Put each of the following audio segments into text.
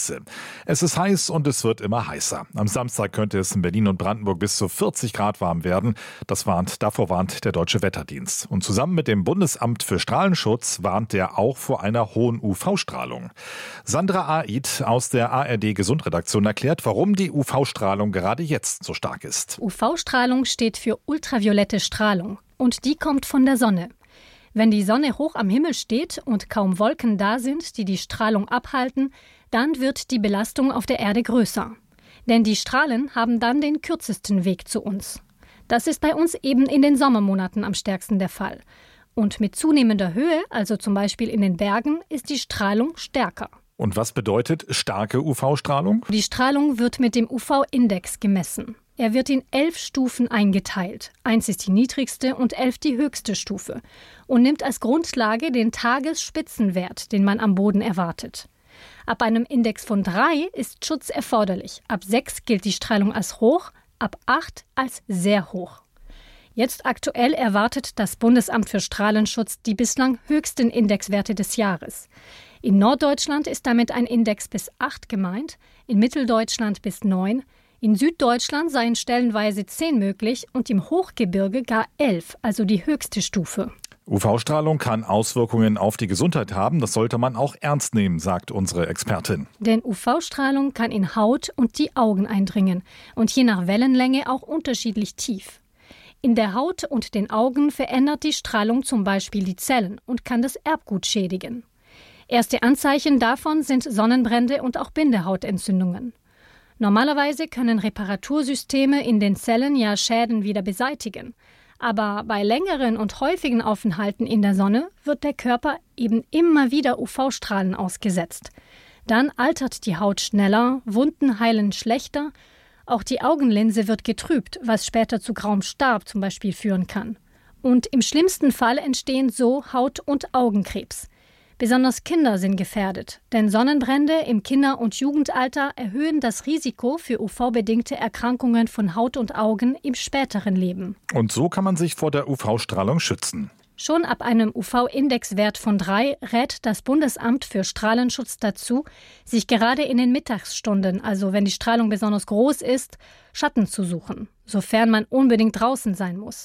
Hitze. Es ist heiß und es wird immer heißer. Am Samstag könnte es in Berlin und Brandenburg bis zu 40 Grad warm werden. Davor warnt der Deutsche Wetterdienst. Und zusammen mit dem Bundesamt für Strahlenschutz warnt der auch vor einer hohen UV-Strahlung. Sandra Aid aus der ARD Gesundredaktion erklärt, warum die UV-Strahlung gerade jetzt so stark ist. UV-Strahlung steht für ultraviolette Strahlung und die kommt von der Sonne. Wenn die Sonne hoch am Himmel steht und kaum Wolken da sind, die die Strahlung abhalten, dann wird die Belastung auf der Erde größer. Denn die Strahlen haben dann den kürzesten Weg zu uns. Das ist bei uns eben in den Sommermonaten am stärksten der Fall. Und mit zunehmender Höhe, also zum Beispiel in den Bergen, ist die Strahlung stärker. Und was bedeutet starke UV-Strahlung? Die Strahlung wird mit dem UV-Index gemessen. Er wird in 11 Stufen eingeteilt. 1 ist die niedrigste und 11 die höchste Stufe und nimmt als Grundlage den Tagesspitzenwert, den man am Boden erwartet. Ab einem Index von 3 ist Schutz erforderlich. Ab 6 gilt die Strahlung als hoch, ab 8 als sehr hoch. Jetzt aktuell erwartet das Bundesamt für Strahlenschutz die bislang höchsten Indexwerte des Jahres. In Norddeutschland ist damit ein Index bis 8 gemeint, in Mitteldeutschland bis 9. In Süddeutschland seien stellenweise 10 möglich und im Hochgebirge gar 11, also die höchste Stufe. UV-Strahlung kann Auswirkungen auf die Gesundheit haben. Das sollte man auch ernst nehmen, sagt unsere Expertin. Denn UV-Strahlung kann in Haut und die Augen eindringen und je nach Wellenlänge auch unterschiedlich tief. In der Haut und den Augen verändert die Strahlung zum Beispiel die Zellen und kann das Erbgut schädigen. Erste Anzeichen davon sind Sonnenbrände und auch Bindehautentzündungen. Normalerweise können Reparatursysteme in den Zellen ja Schäden wieder beseitigen. Aber bei längeren und häufigen Aufenthalten in der Sonne wird der Körper eben immer wieder UV-Strahlen ausgesetzt. Dann altert die Haut schneller, Wunden heilen schlechter, auch die Augenlinse wird getrübt, was später zu grauem Star zum Beispiel führen kann. Und im schlimmsten Fall entstehen so Haut- und Augenkrebs. Besonders Kinder sind gefährdet, denn Sonnenbrände im Kinder- und Jugendalter erhöhen das Risiko für UV-bedingte Erkrankungen von Haut und Augen im späteren Leben. Und so kann man sich vor der UV-Strahlung schützen. Schon ab einem UV-Indexwert von 3 rät das Bundesamt für Strahlenschutz dazu, sich gerade in den Mittagsstunden, also wenn die Strahlung besonders groß ist, Schatten zu suchen, sofern man unbedingt draußen sein muss.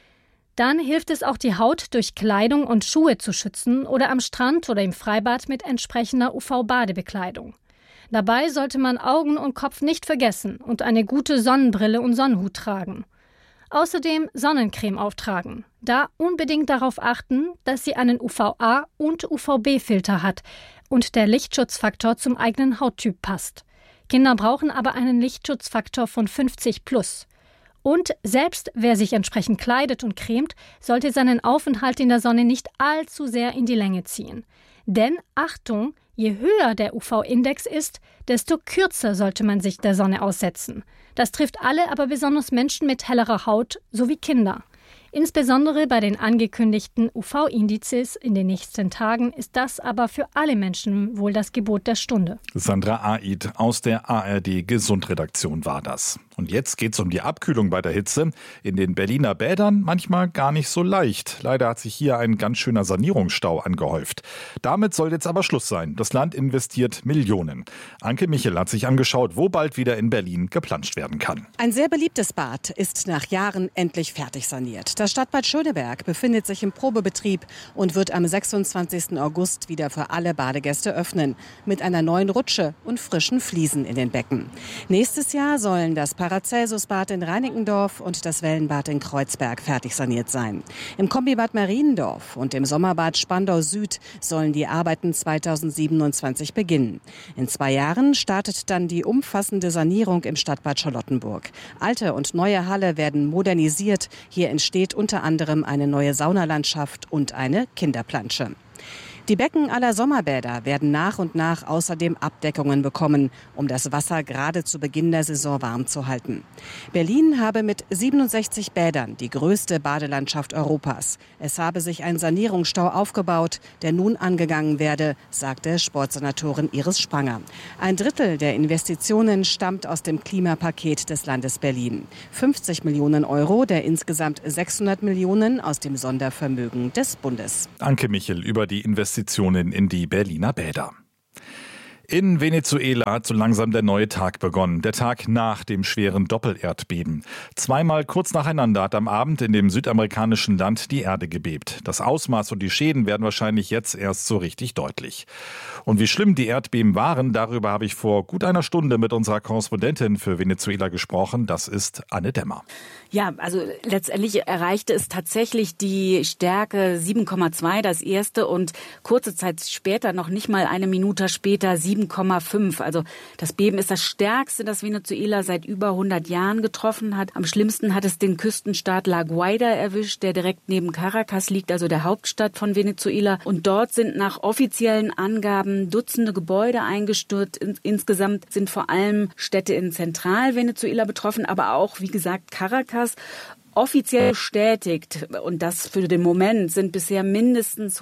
Dann hilft es auch, die Haut durch Kleidung und Schuhe zu schützen oder am Strand oder im Freibad mit entsprechender UV-Badebekleidung. Dabei sollte man Augen und Kopf nicht vergessen und eine gute Sonnenbrille und Sonnenhut tragen. Außerdem Sonnencreme auftragen. Da unbedingt darauf achten, dass sie einen UVA- und UVB-Filter hat und der Lichtschutzfaktor zum eigenen Hauttyp passt. Kinder brauchen aber einen Lichtschutzfaktor von 50+. Und selbst wer sich entsprechend kleidet und cremt, sollte seinen Aufenthalt in der Sonne nicht allzu sehr in die Länge ziehen. Denn, Achtung, je höher der UV-Index ist, desto kürzer sollte man sich der Sonne aussetzen. Das trifft alle, aber besonders Menschen mit hellerer Haut sowie Kinder. Insbesondere bei den angekündigten UV-Indizes in den nächsten Tagen ist das aber für alle Menschen wohl das Gebot der Stunde. Sandra Aid aus der ARD Gesundredaktion war das. Und jetzt geht's um die Abkühlung bei der Hitze. In den Berliner Bädern manchmal gar nicht so leicht. Leider hat sich hier ein ganz schöner Sanierungsstau angehäuft. Damit soll jetzt aber Schluss sein. Das Land investiert Millionen. Anke Michel hat sich angeschaut, wo bald wieder in Berlin geplanscht werden kann. Ein sehr beliebtes Bad ist nach Jahren endlich fertig saniert. Das Stadtbad Schöneberg befindet sich im Probebetrieb und wird am 26. August wieder für alle Badegäste öffnen. Mit einer neuen Rutsche und frischen Fliesen in den Becken. Nächstes Jahr sollen das Paracelsus-Bad in Reinickendorf und das Wellenbad in Kreuzberg fertig saniert sein. Im Kombibad Mariendorf und im Sommerbad Spandau Süd sollen die Arbeiten 2027 beginnen. In 2 Jahren startet dann die umfassende Sanierung im Stadtbad Charlottenburg. Alte und neue Halle werden modernisiert. Hier entsteht unter anderem eine neue Saunalandschaft und eine Kinderplansche. Die Becken aller Sommerbäder werden nach und nach außerdem Abdeckungen bekommen, um das Wasser gerade zu Beginn der Saison warm zu halten. Berlin habe mit 67 Bädern die größte Badelandschaft Europas. Es habe sich ein Sanierungsstau aufgebaut, der nun angegangen werde, sagte Sportsenatorin Iris Spranger. 1/3 der Investitionen stammt aus dem Klimapaket des Landes Berlin. 50 Millionen Euro der insgesamt 600 Millionen aus dem Sondervermögen des Bundes. Anke Michel über die Investitionen in die Berliner Bäder. In Venezuela hat so langsam der neue Tag begonnen. Der Tag nach dem schweren Doppelerdbeben. Zweimal kurz nacheinander hat am Abend in dem südamerikanischen Land die Erde gebebt. Das Ausmaß und die Schäden werden wahrscheinlich jetzt erst so richtig deutlich. Und wie schlimm die Erdbeben waren, darüber habe ich vor gut einer Stunde mit unserer Korrespondentin für Venezuela gesprochen. Das ist Anne Demmer. Ja, also letztendlich erreichte es tatsächlich die Stärke 7,2, das erste, und kurze Zeit später, noch nicht mal eine Minute später, 7,5. Also das Beben ist das stärkste, das Venezuela seit über 100 Jahren getroffen hat. Am schlimmsten hat es den Küstenstaat La Guaira erwischt, der direkt neben Caracas liegt, also der Hauptstadt von Venezuela. Und dort sind nach offiziellen Angaben Dutzende Gebäude eingestürzt. Insgesamt sind vor allem Städte in Zentral-Venezuela betroffen, aber auch, wie gesagt, Caracas. Offiziell bestätigt, und das für den Moment, sind bisher mindestens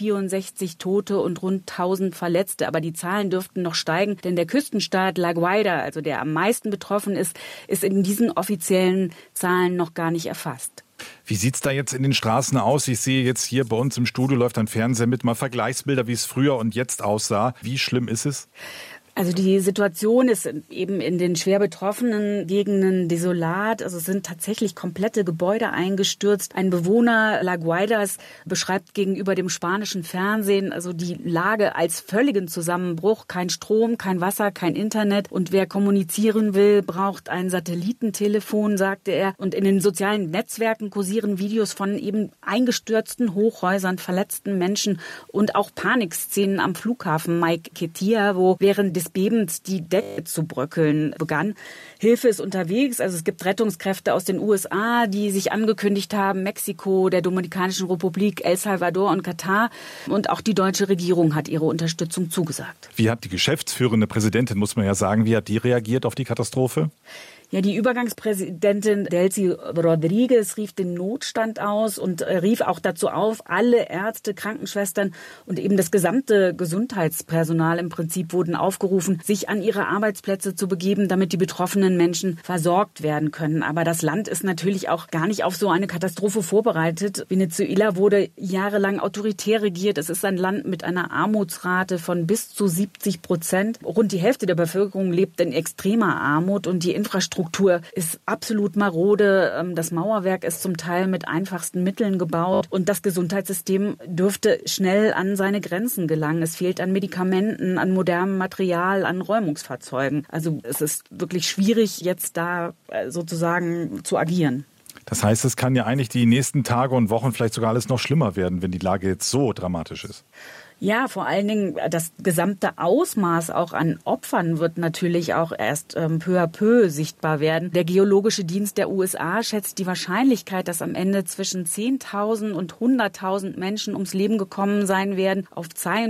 164 Tote und rund 1000 Verletzte. Aber die Zahlen dürften noch steigen, denn der Küstenstaat La Guaira, also der am meisten betroffen ist in diesen offiziellen Zahlen noch gar nicht erfasst. Wie sieht's da jetzt in den Straßen aus? Ich sehe jetzt hier bei uns im Studio läuft ein Fernseher mit, mal Vergleichsbilder, wie es früher und jetzt aussah. Wie schlimm ist es? Also die Situation ist eben in den schwer betroffenen Gegenden desolat. Also es sind tatsächlich komplette Gebäude eingestürzt. Ein Bewohner La Guairas beschreibt gegenüber dem spanischen Fernsehen also die Lage als völligen Zusammenbruch. Kein Strom, kein Wasser, kein Internet. Und wer kommunizieren will, braucht ein Satellitentelefon, sagte er. Und in den sozialen Netzwerken kursieren Videos von eben eingestürzten Hochhäusern, verletzten Menschen und auch Panikszenen am Flughafen Maiquetía, wo während des Bebens die Decke zu bröckeln begann. Hilfe ist unterwegs. Also es gibt Rettungskräfte aus den USA, die sich angekündigt haben, Mexiko, der Dominikanischen Republik, El Salvador und Katar. Und auch die deutsche Regierung hat ihre Unterstützung zugesagt. Wie hat die geschäftsführende Präsidentin, muss man ja sagen, wie hat die reagiert auf die Katastrophe? Ja, die Übergangspräsidentin Delcy Rodriguez rief den Notstand aus und rief auch dazu auf, alle Ärzte, Krankenschwestern und eben das gesamte Gesundheitspersonal im Prinzip wurden aufgerufen, sich an ihre Arbeitsplätze zu begeben, damit die betroffenen Menschen versorgt werden können. Aber das Land ist natürlich auch gar nicht auf so eine Katastrophe vorbereitet. Venezuela wurde jahrelang autoritär regiert. Es ist ein Land mit einer Armutsrate von bis zu 70%. Rund die Hälfte der Bevölkerung lebt in extremer Armut und die Infrastruktur ist absolut marode. Das Mauerwerk ist zum Teil mit einfachsten Mitteln gebaut und das Gesundheitssystem dürfte schnell an seine Grenzen gelangen. Es fehlt an Medikamenten, an modernem Material, an Räumungsfahrzeugen. Also es ist wirklich schwierig, jetzt da sozusagen zu agieren. Das heißt, es kann ja eigentlich die nächsten Tage und Wochen vielleicht sogar alles noch schlimmer werden, wenn die Lage jetzt so dramatisch ist. Ja, vor allen Dingen das gesamte Ausmaß auch an Opfern wird natürlich auch erst peu à peu sichtbar werden. Der Geologische Dienst der USA schätzt die Wahrscheinlichkeit, dass am Ende zwischen 10.000 und 100.000 Menschen ums Leben gekommen sein werden, auf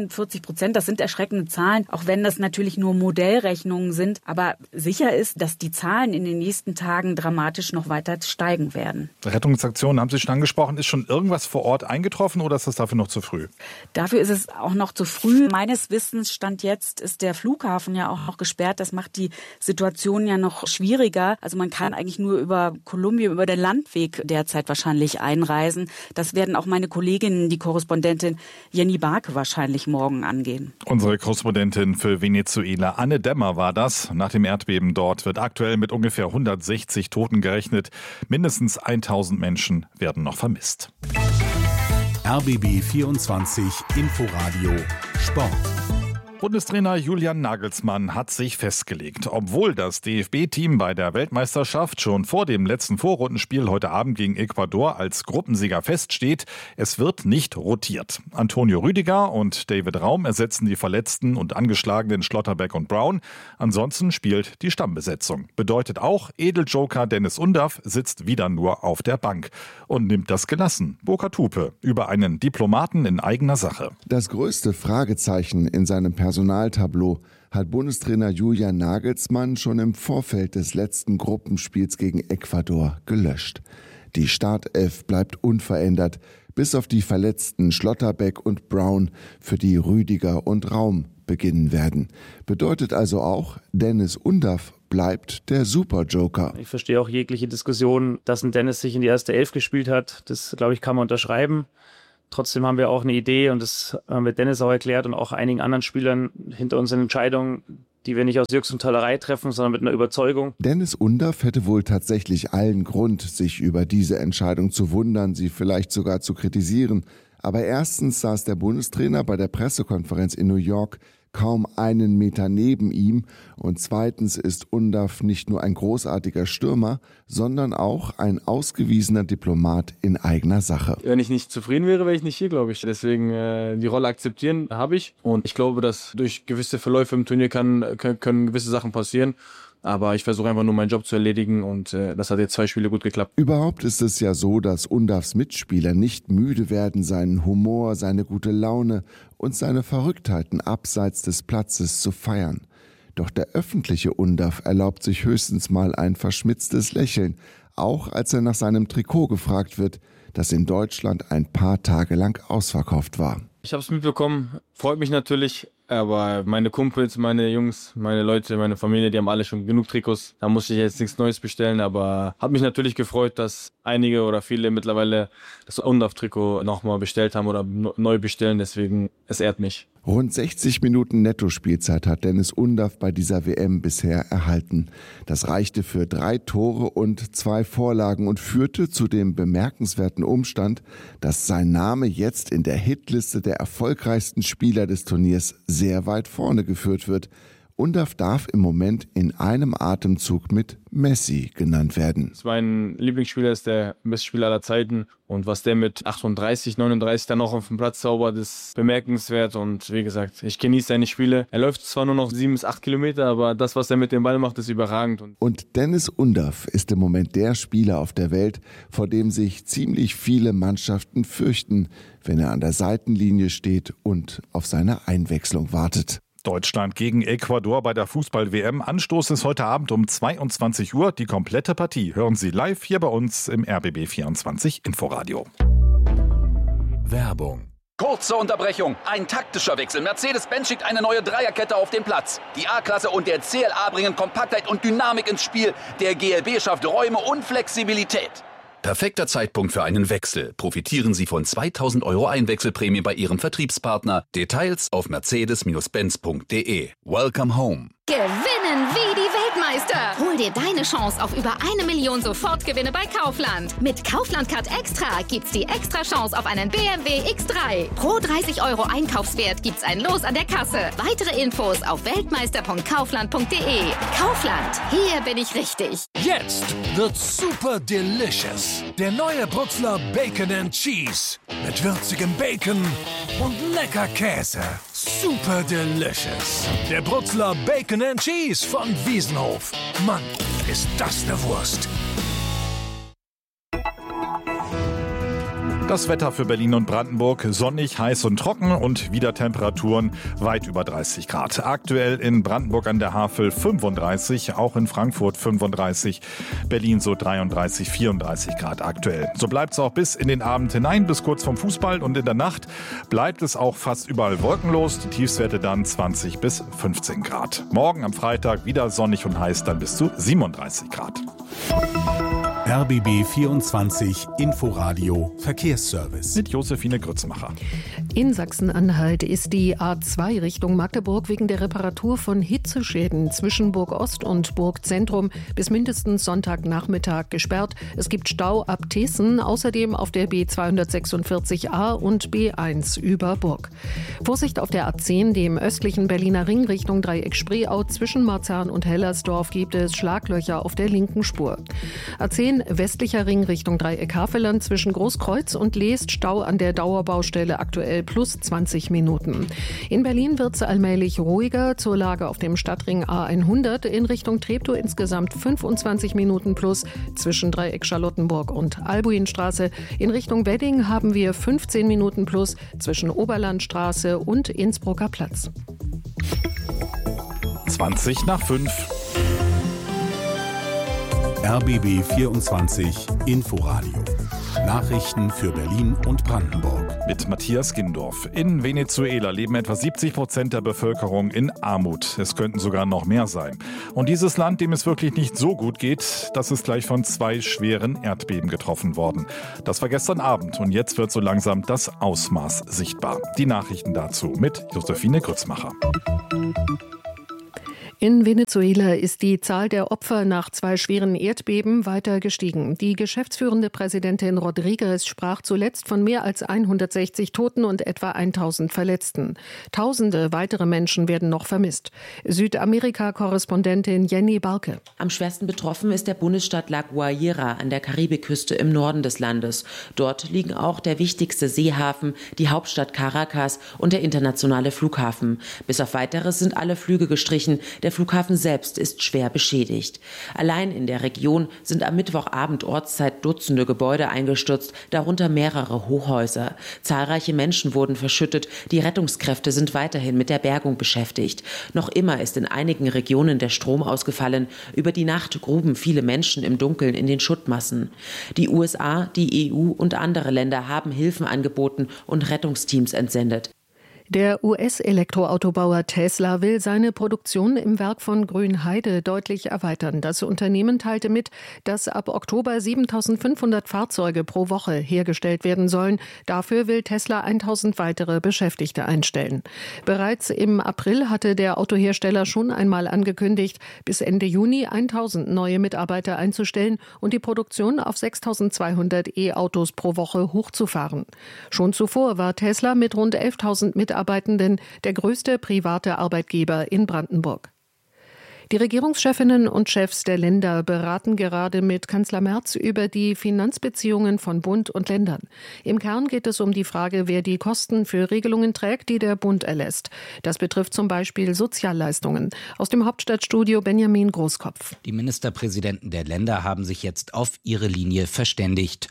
42%. Das sind erschreckende Zahlen, auch wenn das natürlich nur Modellrechnungen sind. Aber sicher ist, dass die Zahlen in den nächsten Tagen dramatisch noch weiter steigen werden. Rettungsaktionen haben Sie schon angesprochen. Ist schon irgendwas vor Ort eingetroffen oder ist das dafür noch zu früh? Dafür ist es auch noch zu früh. Meines Wissens Stand jetzt ist der Flughafen ja auch noch gesperrt. Das macht die Situation ja noch schwieriger. Also man kann eigentlich nur über Kolumbien, über den Landweg derzeit wahrscheinlich einreisen. Das werden auch meine Kolleginnen, die Korrespondentin Jenny Barke, wahrscheinlich morgen angehen. Unsere Korrespondentin für Venezuela, Anne Demmer, war das. Nach dem Erdbeben dort wird aktuell mit ungefähr 160 Toten gerechnet. Mindestens 1000 Menschen werden noch vermisst. RBB 24 Inforadio Sport. Bundestrainer Julian Nagelsmann hat sich festgelegt. Obwohl das DFB-Team bei der Weltmeisterschaft schon vor dem letzten Vorrundenspiel heute Abend gegen Ecuador als Gruppensieger feststeht, es wird nicht rotiert. Antonio Rüdiger und David Raum ersetzen die verletzten und angeschlagenen Schlotterbeck und Brown. Ansonsten spielt die Stammbesetzung. Bedeutet auch, Edeljoker Dennis Undav sitzt wieder nur auf der Bank und nimmt das gelassen. Burkhard Hupe über einen Diplomaten in eigener Sache. Das größte Fragezeichen in seinem Personaltableau hat Bundestrainer Julian Nagelsmann schon im Vorfeld des letzten Gruppenspiels gegen Ecuador gelöscht. Die Startelf bleibt unverändert, bis auf die verletzten Schlotterbeck und Brown, für die Rüdiger und Raum beginnen werden. Bedeutet also auch, Dennis Undav bleibt der Superjoker. Ich verstehe auch jegliche Diskussion, dass ein Dennis sich in die erste Elf gespielt hat. Das, glaube ich, kann man unterschreiben. Trotzdem haben wir auch eine Idee und das haben wir Dennis auch erklärt und auch einigen anderen Spielern hinter unseren Entscheidungen, die wir nicht aus Jux und Tollerei treffen, sondern mit einer Überzeugung. Dennis Undaff hätte wohl tatsächlich allen Grund, sich über diese Entscheidung zu wundern, sie vielleicht sogar zu kritisieren. Aber erstens saß der Bundestrainer bei der Pressekonferenz in New York kaum einen Meter neben ihm und zweitens ist Undaff nicht nur ein großartiger Stürmer, sondern auch ein ausgewiesener Diplomat in eigener Sache. Wenn ich nicht zufrieden wäre, wäre ich nicht hier, glaube ich. Deswegen die Rolle akzeptieren habe ich und ich glaube, dass durch gewisse Verläufe im Turnier können gewisse Sachen passieren. Aber ich versuche einfach nur meinen Job zu erledigen und das hat jetzt 2 Spiele gut geklappt. Überhaupt ist es ja so, dass Undaffs Mitspieler nicht müde werden, seinen Humor, seine gute Laune und seine Verrücktheiten abseits des Platzes zu feiern. Doch der öffentliche Undaff erlaubt sich höchstens mal ein verschmitztes Lächeln, auch als er nach seinem Trikot gefragt wird, das in Deutschland ein paar Tage lang ausverkauft war. Ich habe es mitbekommen, freut mich natürlich. Aber meine Kumpels, meine Jungs, meine Leute, meine Familie, die haben alle schon genug Trikots. Da muss ich jetzt nichts Neues bestellen. Aber hat mich natürlich gefreut, dass einige oder viele mittlerweile das Undaff-Trikot nochmal bestellt haben oder neu bestellen. Deswegen, es ehrt mich. Rund 60 Minuten Netto-Spielzeit hat Dennis Undaff bei dieser WM bisher erhalten. Das reichte für 3 Tore und 2 Vorlagen und führte zu dem bemerkenswerten Umstand, dass sein Name jetzt in der Hitliste der erfolgreichsten Spieler des Turniers sehr weit vorne geführt wird. Undaff darf im Moment in einem Atemzug mit Messi genannt werden. Mein Lieblingsspieler ist der beste Spieler aller Zeiten und was der mit 38, 39 dann noch auf dem Platz zaubert, ist bemerkenswert und wie gesagt, ich genieße seine Spiele. Er läuft zwar nur noch 7 bis 8 Kilometer, aber das, was er mit dem Ball macht, ist überragend. Und Dennis Undaff ist im Moment der Spieler auf der Welt, vor dem sich ziemlich viele Mannschaften fürchten, wenn er an der Seitenlinie steht und auf seine Einwechslung wartet. Deutschland gegen Ecuador bei der Fußball-WM. Anstoß ist heute Abend um 22 Uhr. Die komplette Partie hören Sie live hier bei uns im RBB 24 Inforadio. Werbung. Kurze Unterbrechung, ein taktischer Wechsel. Mercedes-Benz schickt eine neue Dreierkette auf den Platz. Die A-Klasse und der CLA bringen Kompaktheit und Dynamik ins Spiel. Der GLB schafft Räume und Flexibilität. Perfekter Zeitpunkt für einen Wechsel. Profitieren Sie von 2.000 € Einwechselprämie bei Ihrem Vertriebspartner. Details auf mercedes-benz.de. Welcome home. Gewinnen wie die Weltmeister. Hol dir deine Chance auf über 1 Million Sofortgewinne bei Kaufland. Mit Kaufland Card Extra gibt's die extra Chance auf einen BMW X3. Pro 30 € Einkaufswert gibt's ein Los an der Kasse. Weitere Infos auf weltmeister.kaufland.de. Kaufland, hier bin ich richtig. Jetzt wird's super delicious. Der neue Brutzler Bacon and Cheese. Mit würzigem Bacon und lecker Käse. Super delicious. Der Brutzler Bacon and Cheese von Wiesenhof. Mann, ist das eine Wurst. Das Wetter für Berlin und Brandenburg: sonnig, heiß und trocken und wieder Temperaturen weit über 30 Grad. Aktuell in Brandenburg an der Havel 35, auch in Frankfurt 35, Berlin so 33, 34 Grad aktuell. So bleibt es auch bis in den Abend hinein, bis kurz vorm Fußball, und in der Nacht bleibt es auch fast überall wolkenlos. Die Tiefstwerte dann 20 bis 15 Grad. Morgen am Freitag wieder sonnig und heiß, dann bis zu 37 Grad. RBB 24 Inforadio Verkehrsservice. Mit Josephine Grützmacher. In Sachsen-Anhalt ist die A2 Richtung Magdeburg wegen der Reparatur von Hitzeschäden zwischen Burg Ost und Burg Zentrum bis mindestens Sonntagnachmittag gesperrt. Es gibt Stau ab Tessen, außerdem auf der B246a und B1 über Burg. Vorsicht auf der A10, dem östlichen Berliner Ring Richtung Dreieck Spreeau. Zwischen Marzahn und Hellersdorf gibt es Schlaglöcher auf der linken Spur. A10 westlicher Ring Richtung Dreieck Havelland zwischen Großkreuz und Leest Stau an der Dauerbaustelle, aktuell plus 20 Minuten. In Berlin wird es allmählich ruhiger. Zur Lage auf dem Stadtring A100 in Richtung Treptow insgesamt 25 Minuten plus zwischen Dreieck Charlottenburg und Albuinstraße. In Richtung Wedding haben wir 15 Minuten plus zwischen Oberlandstraße und Innsbrucker Platz. 20 nach 5. RBB 24 Inforadio Nachrichten für Berlin und Brandenburg. Mit Matthias Gindorf. In Venezuela leben etwa 70% der Bevölkerung in Armut. Es könnten sogar noch mehr sein. Und dieses Land, dem es wirklich nicht so gut geht, das ist gleich von 2 schweren Erdbeben getroffen worden. Das war gestern Abend und jetzt wird so langsam das Ausmaß sichtbar. Die Nachrichten dazu mit Josephine Grützmacher. In Venezuela ist die Zahl der Opfer nach 2 schweren Erdbeben weiter gestiegen. Die geschäftsführende Präsidentin Rodriguez sprach zuletzt von mehr als 160 Toten und etwa 1000 Verletzten. Tausende weitere Menschen werden noch vermisst. Südamerika-Korrespondentin Jenny Barke. Am schwersten betroffen ist der Bundesstaat La Guaira an der Karibikküste im Norden des Landes. Dort liegen auch der wichtigste Seehafen, die Hauptstadt Caracas und der internationale Flughafen. Bis auf Weiteres sind alle Flüge gestrichen. Der Flughafen selbst ist schwer beschädigt. Allein in der Region sind am Mittwochabend Ortszeit Dutzende Gebäude eingestürzt, darunter mehrere Hochhäuser. Zahlreiche Menschen wurden verschüttet. Die Rettungskräfte sind weiterhin mit der Bergung beschäftigt. Noch immer ist in einigen Regionen der Strom ausgefallen. Über die Nacht gruben viele Menschen im Dunkeln in den Schuttmassen. Die USA, die EU und andere Länder haben Hilfen angeboten und Rettungsteams entsendet. Der US-Elektroautobauer Tesla will seine Produktion im Werk von Grünheide deutlich erweitern. Das Unternehmen teilte mit, dass ab Oktober 7.500 Fahrzeuge pro Woche hergestellt werden sollen. Dafür will Tesla 1.000 weitere Beschäftigte einstellen. Bereits im April hatte der Autohersteller schon einmal angekündigt, bis Ende Juni 1.000 neue Mitarbeiter einzustellen und die Produktion auf 6.200 E-Autos pro Woche hochzufahren. Schon zuvor war Tesla mit rund 11.000 Mitarbeitenden der größte private Arbeitgeber in Brandenburg. Die Regierungschefinnen und Chefs der Länder beraten gerade mit Kanzler Merz über die Finanzbeziehungen von Bund und Ländern. Im Kern geht es um die Frage, wer die Kosten für Regelungen trägt, die der Bund erlässt. Das betrifft zum Beispiel Sozialleistungen. Aus dem Hauptstadtstudio Benjamin Großkopf. Die Ministerpräsidenten der Länder haben sich jetzt auf ihre Linie verständigt.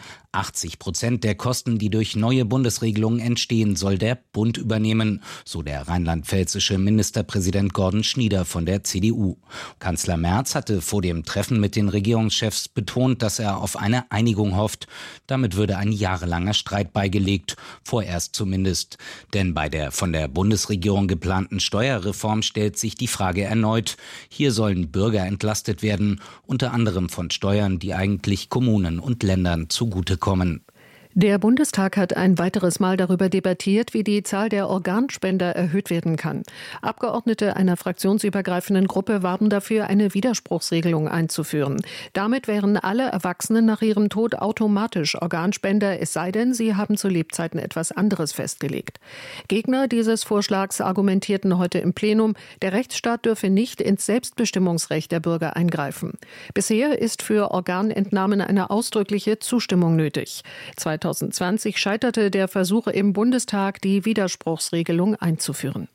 80% der Kosten, die durch neue Bundesregelungen entstehen, soll der Bund übernehmen, so der rheinland-pfälzische Ministerpräsident Gordon Schnieder von der CDU. Kanzler Merz hatte vor dem Treffen mit den Regierungschefs betont, dass er auf eine Einigung hofft. Damit würde ein jahrelanger Streit beigelegt, vorerst zumindest. Denn bei der von der Bundesregierung geplanten Steuerreform stellt sich die Frage erneut. Hier sollen Bürger entlastet werden, unter anderem von Steuern, die eigentlich Kommunen und Ländern zugutekommen. Der Bundestag hat ein weiteres Mal darüber debattiert, wie die Zahl der Organspender erhöht werden kann. Abgeordnete einer fraktionsübergreifenden Gruppe warben dafür, eine Widerspruchsregelung einzuführen. Damit wären alle Erwachsenen nach ihrem Tod automatisch Organspender, es sei denn, sie haben zu Lebzeiten etwas anderes festgelegt. Gegner dieses Vorschlags argumentierten heute im Plenum, der Rechtsstaat dürfe nicht ins Selbstbestimmungsrecht der Bürger eingreifen. Bisher ist für Organentnahmen eine ausdrückliche Zustimmung nötig. 2020 scheiterte der Versuch im Bundestag, die Widerspruchsregelung einzuführen.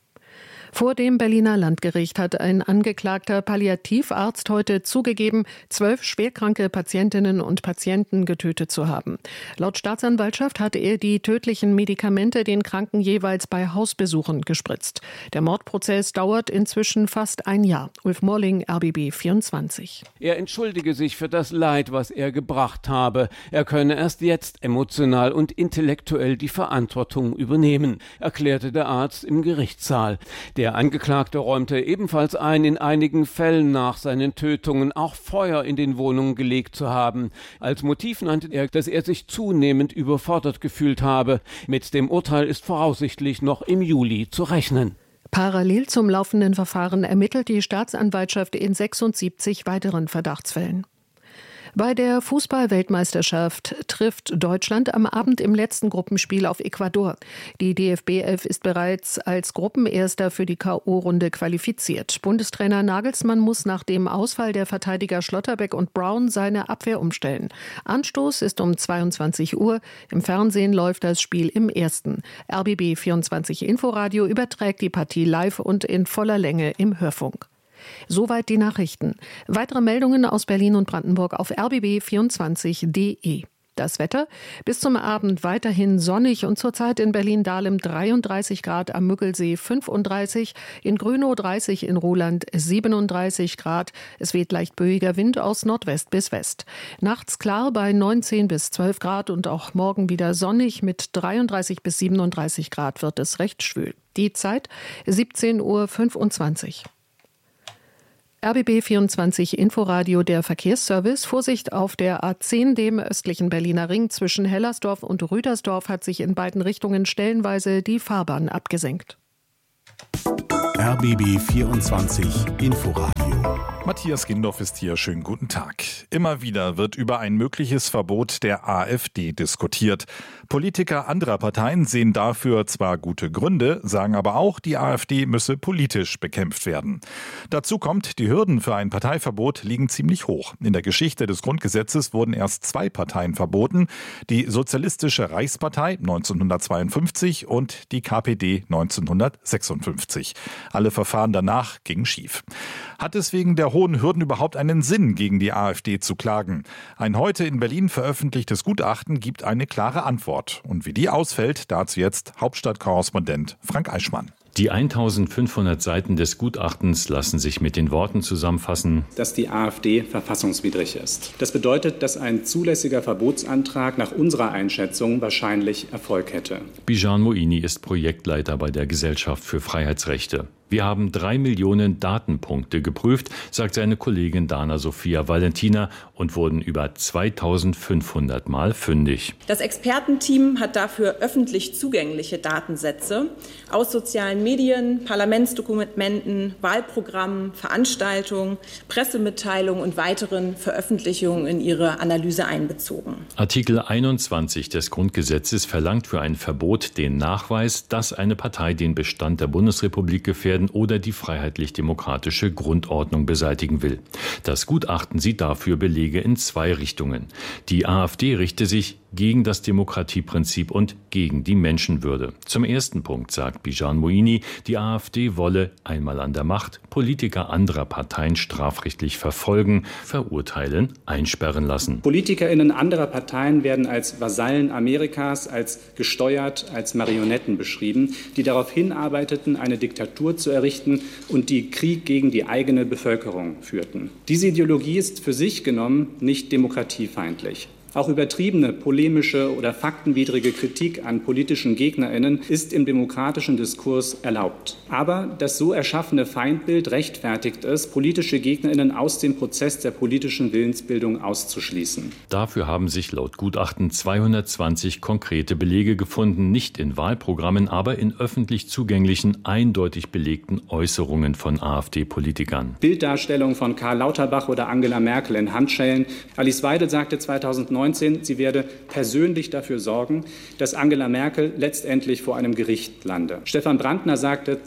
Vor dem Berliner Landgericht hat ein angeklagter Palliativarzt heute zugegeben, 12 schwerkranke Patientinnen und Patienten getötet zu haben. Laut Staatsanwaltschaft hatte er die tödlichen Medikamente den Kranken jeweils bei Hausbesuchen gespritzt. Der Mordprozess dauert inzwischen fast ein Jahr. Ulf Morling, RBB 24. Er entschuldige sich für das Leid, was er gebracht habe. Er könne erst jetzt emotional und intellektuell die Verantwortung übernehmen, erklärte der Arzt im Gerichtssaal. Der Angeklagte räumte ebenfalls ein, in einigen Fällen nach seinen Tötungen auch Feuer in den Wohnungen gelegt zu haben. Als Motiv nannte er, dass er sich zunehmend überfordert gefühlt habe. Mit dem Urteil ist voraussichtlich noch im Juli zu rechnen. Parallel zum laufenden Verfahren ermittelt die Staatsanwaltschaft in 76 weiteren Verdachtsfällen. Bei der Fußball-Weltmeisterschaft trifft Deutschland am Abend im letzten Gruppenspiel auf Ecuador. Die DFB 11 ist bereits als Gruppenerster für die K.O.-Runde qualifiziert. Bundestrainer Nagelsmann muss nach dem Ausfall der Verteidiger Schlotterbeck und Brown seine Abwehr umstellen. Anstoß ist um 22 Uhr. Im Fernsehen läuft das Spiel im Ersten. RBB 24 Inforadio überträgt die Partie live und in voller Länge im Hörfunk. Soweit die Nachrichten. Weitere Meldungen aus Berlin und Brandenburg auf rbb24.de. Das Wetter: bis zum Abend weiterhin sonnig und zurzeit in Berlin-Dahlem 33 Grad, am Müggelsee 35, in Grönow 30, in Roland 37 Grad. Es weht leicht böiger Wind aus Nordwest bis West. Nachts klar bei 19 bis 12 Grad und auch morgen wieder sonnig. Mit 33 bis 37 Grad wird es recht schwül. Die Zeit 17:25 Uhr. RBB 24 Inforadio, der Verkehrsservice. Vorsicht auf der A10, dem östlichen Berliner Ring. Zwischen Hellersdorf und Rüdersdorf hat sich in beiden Richtungen stellenweise die Fahrbahn abgesenkt. RBB 24 Inforadio. Matthias Gindorf ist hier. Schönen guten Tag. Immer wieder wird über ein mögliches Verbot der AfD diskutiert. Politiker anderer Parteien sehen dafür zwar gute Gründe, sagen aber auch, die AfD müsse politisch bekämpft werden. Dazu kommt, die Hürden für ein Parteiverbot liegen ziemlich hoch. In der Geschichte des Grundgesetzes wurden erst 2 Parteien verboten: die Sozialistische Reichspartei 1952 und die KPD 1956. Alle Verfahren danach gingen schief. Hat es wegen der hohen Hürden überhaupt einen Sinn, gegen die AfD zu klagen? Ein heute in Berlin veröffentlichtes Gutachten gibt eine klare Antwort. Und wie die ausfällt, dazu jetzt Hauptstadtkorrespondent Frank Eichmann. Die 1500 Seiten des Gutachtens lassen sich mit den Worten zusammenfassen, dass die AfD verfassungswidrig ist. Das bedeutet, dass ein zulässiger Verbotsantrag nach unserer Einschätzung wahrscheinlich Erfolg hätte. Bijan Moini ist Projektleiter bei der Gesellschaft für Freiheitsrechte. Wir haben 3 Millionen Datenpunkte geprüft, sagt seine Kollegin Dana Sophia Valentina, und wurden über 2500 Mal fündig. Das Expertenteam hat dafür öffentlich zugängliche Datensätze aus sozialen Medien, Parlamentsdokumenten, Wahlprogrammen, Veranstaltungen, Pressemitteilungen und weiteren Veröffentlichungen in ihre Analyse einbezogen. Artikel 21 des Grundgesetzes verlangt für ein Verbot den Nachweis, dass eine Partei den Bestand der Bundesrepublik gefährdet oder die freiheitlich-demokratische Grundordnung beseitigen will. Das Gutachten sieht dafür Belege in 2 Richtungen. Die AfD richte sich gegen das Demokratieprinzip und gegen die Menschenwürde. Zum ersten Punkt sagt Bijan Moini, die AfD wolle, einmal an der Macht, Politiker anderer Parteien strafrechtlich verfolgen, verurteilen, einsperren lassen. PolitikerInnen anderer Parteien werden als Vasallen Amerikas, als gesteuert, als Marionetten beschrieben, die darauf hinarbeiteten, eine Diktatur zu errichten und die Krieg gegen die eigene Bevölkerung führten. Diese Ideologie ist für sich genommen nicht demokratiefeindlich. Auch übertriebene, polemische oder faktenwidrige Kritik an politischen GegnerInnen ist im demokratischen Diskurs erlaubt. Aber das so erschaffene Feindbild rechtfertigt es, politische GegnerInnen aus dem Prozess der politischen Willensbildung auszuschließen. Dafür haben sich laut Gutachten 220 konkrete Belege gefunden, nicht in Wahlprogrammen, aber in öffentlich zugänglichen, eindeutig belegten Äußerungen von AfD-Politikern. Bilddarstellung von Karl Lauterbach oder Angela Merkel in Handschellen. Alice Weidel sagte 2019, sie werde persönlich dafür sorgen, dass Angela Merkel letztendlich vor einem Gericht lande. Stefan Brandner sagte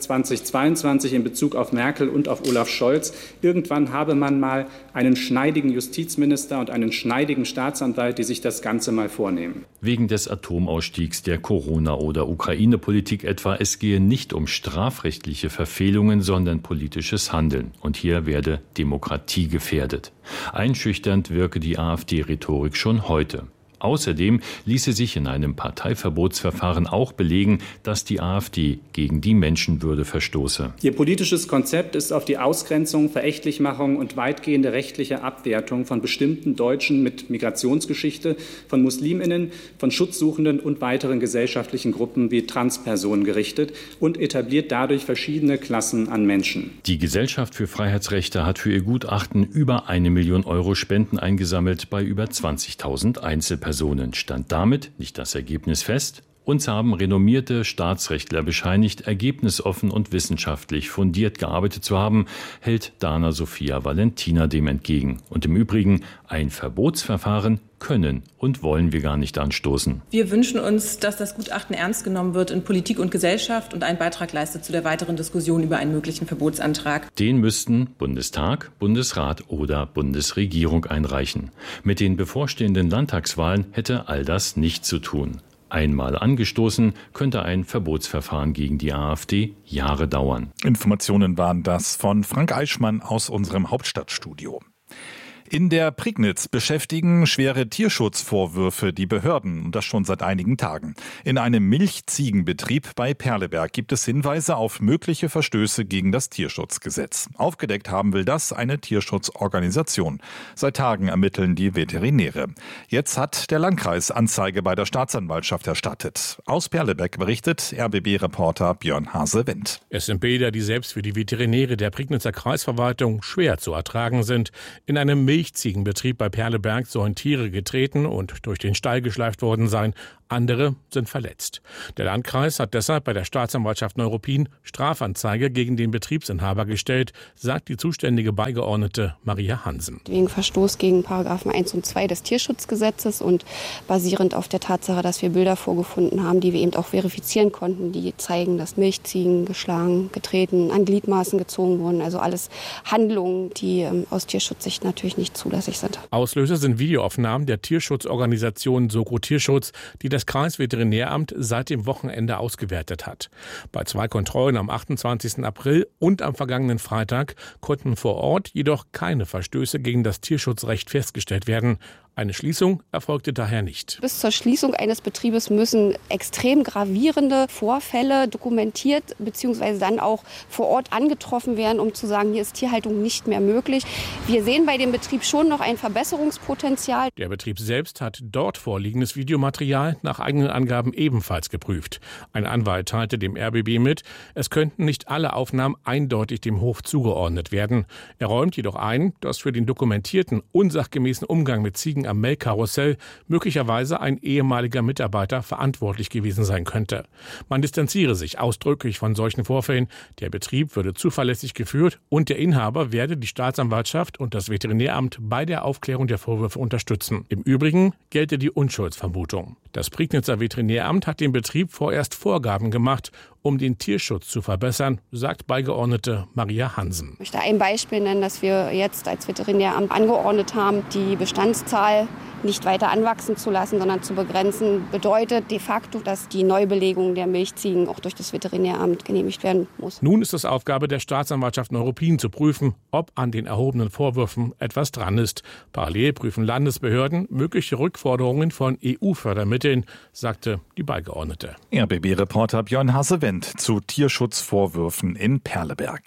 2022 in Bezug auf Merkel und auf Olaf Scholz, irgendwann habe man mal einen schneidigen Justizminister und einen schneidigen Staatsanwalt, die sich das Ganze mal vornehmen. Wegen des Atomausstiegs, der Corona- oder Ukraine-Politik etwa, es gehe nicht um strafrechtliche Verfehlungen, sondern politisches Handeln. Und hier werde Demokratie gefährdet. Einschüchternd wirke die AfD-Rhetorik schon heute. Außerdem ließe sich in einem Parteiverbotsverfahren auch belegen, dass die AfD gegen die Menschenwürde verstoße. Ihr politisches Konzept ist auf die Ausgrenzung, Verächtlichmachung und weitgehende rechtliche Abwertung von bestimmten Deutschen mit Migrationsgeschichte, von MuslimInnen, von Schutzsuchenden und weiteren gesellschaftlichen Gruppen wie Transpersonen gerichtet und etabliert dadurch verschiedene Klassen an Menschen. Die Gesellschaft für Freiheitsrechte hat für ihr Gutachten über 1 Million Euro Spenden eingesammelt bei über 20.000 Einzelpersonen. Stand damit nicht das Ergebnis fest. Uns haben renommierte Staatsrechtler bescheinigt, ergebnisoffen und wissenschaftlich fundiert gearbeitet zu haben, hält Dana Sophia Valentina dem entgegen. Und im Übrigen, ein Verbotsverfahren können und wollen wir gar nicht anstoßen. Wir wünschen uns, dass das Gutachten ernst genommen wird in Politik und Gesellschaft und einen Beitrag leistet zu der weiteren Diskussion über einen möglichen Verbotsantrag. Den müssten Bundestag, Bundesrat oder Bundesregierung einreichen. Mit den bevorstehenden Landtagswahlen hätte all das nichts zu tun. Einmal angestoßen, könnte ein Verbotsverfahren gegen die AfD Jahre dauern. Informationen waren das von Frank Eichmann aus unserem Hauptstadtstudio. In der Prignitz beschäftigen schwere Tierschutzvorwürfe die Behörden, und das schon seit einigen Tagen. In einem Milchziegenbetrieb bei Perleberg gibt es Hinweise auf mögliche Verstöße gegen das Tierschutzgesetz. Aufgedeckt haben will das eine Tierschutzorganisation. Seit Tagen ermitteln die Veterinäre. Jetzt hat der Landkreis Anzeige bei der Staatsanwaltschaft erstattet. Aus Perleberg berichtet RBB-Reporter Björn Hase-Wendt. Es sind Bilder, die selbst für die Veterinäre der Prignitzer Kreisverwaltung schwer zu ertragen sind. In einem Milchziegenbetrieb bei Perleberg sollen Tiere getreten und durch den Stall geschleift worden sein. Andere sind verletzt. Der Landkreis hat deshalb bei der Staatsanwaltschaft Neuruppin Strafanzeige gegen den Betriebsinhaber gestellt, sagt die zuständige Beigeordnete Maria Hansen. Wegen Verstoß gegen Paragraphen 1 und 2 des Tierschutzgesetzes und basierend auf der Tatsache, dass wir Bilder vorgefunden haben, die wir eben auch verifizieren konnten, die zeigen, dass Milchziegen geschlagen, getreten, an Gliedmaßen gezogen wurden. Also alles Handlungen, die aus Tierschutzsicht natürlich nicht zulässig sind. Auslöser sind Videoaufnahmen der Tierschutzorganisation Soko Tierschutz, die das Kreisveterinäramt seit dem Wochenende ausgewertet hat. Bei 2 Kontrollen am 28. April und am vergangenen Freitag konnten vor Ort jedoch keine Verstöße gegen das Tierschutzrecht festgestellt werden. Eine Schließung erfolgte daher nicht. Bis zur Schließung eines Betriebes müssen extrem gravierende Vorfälle dokumentiert bzw. dann auch vor Ort angetroffen werden, um zu sagen, hier ist Tierhaltung nicht mehr möglich. Wir sehen bei dem Betrieb schon noch ein Verbesserungspotenzial. Der Betrieb selbst hat dort vorliegendes Videomaterial nach eigenen Angaben ebenfalls geprüft. Ein Anwalt teilte dem RBB mit, es könnten nicht alle Aufnahmen eindeutig dem Hof zugeordnet werden. Er räumt jedoch ein, dass für den dokumentierten unsachgemäßen Umgang mit Ziegen am Melkkarussell möglicherweise ein ehemaliger Mitarbeiter verantwortlich gewesen sein könnte. Man distanziere sich ausdrücklich von solchen Vorfällen. Der Betrieb würde zuverlässig geführt und der Inhaber werde die Staatsanwaltschaft und das Veterinäramt bei der Aufklärung der Vorwürfe unterstützen. Im Übrigen gelte die Unschuldsvermutung. Das Prignitzer Veterinäramt hat dem Betrieb vorerst Vorgaben gemacht, um den Tierschutz zu verbessern, sagt Beigeordnete Maria Hansen. Ich möchte ein Beispiel nennen, dass wir jetzt als Veterinäramt angeordnet haben, die Bestandszahl nicht weiter anwachsen zu lassen, sondern zu begrenzen, bedeutet de facto, dass die Neubelegung der Milchziegen auch durch das Veterinäramt genehmigt werden muss. Nun ist es Aufgabe der Staatsanwaltschaft Neuruppin zu prüfen, ob an den erhobenen Vorwürfen etwas dran ist. Parallel prüfen Landesbehörden mögliche Rückforderungen von EU-Fördermitteln, sagte die Beigeordnete. RBB-Reporter Björn Hase-Wendt zu Tierschutzvorwürfen in Perleberg.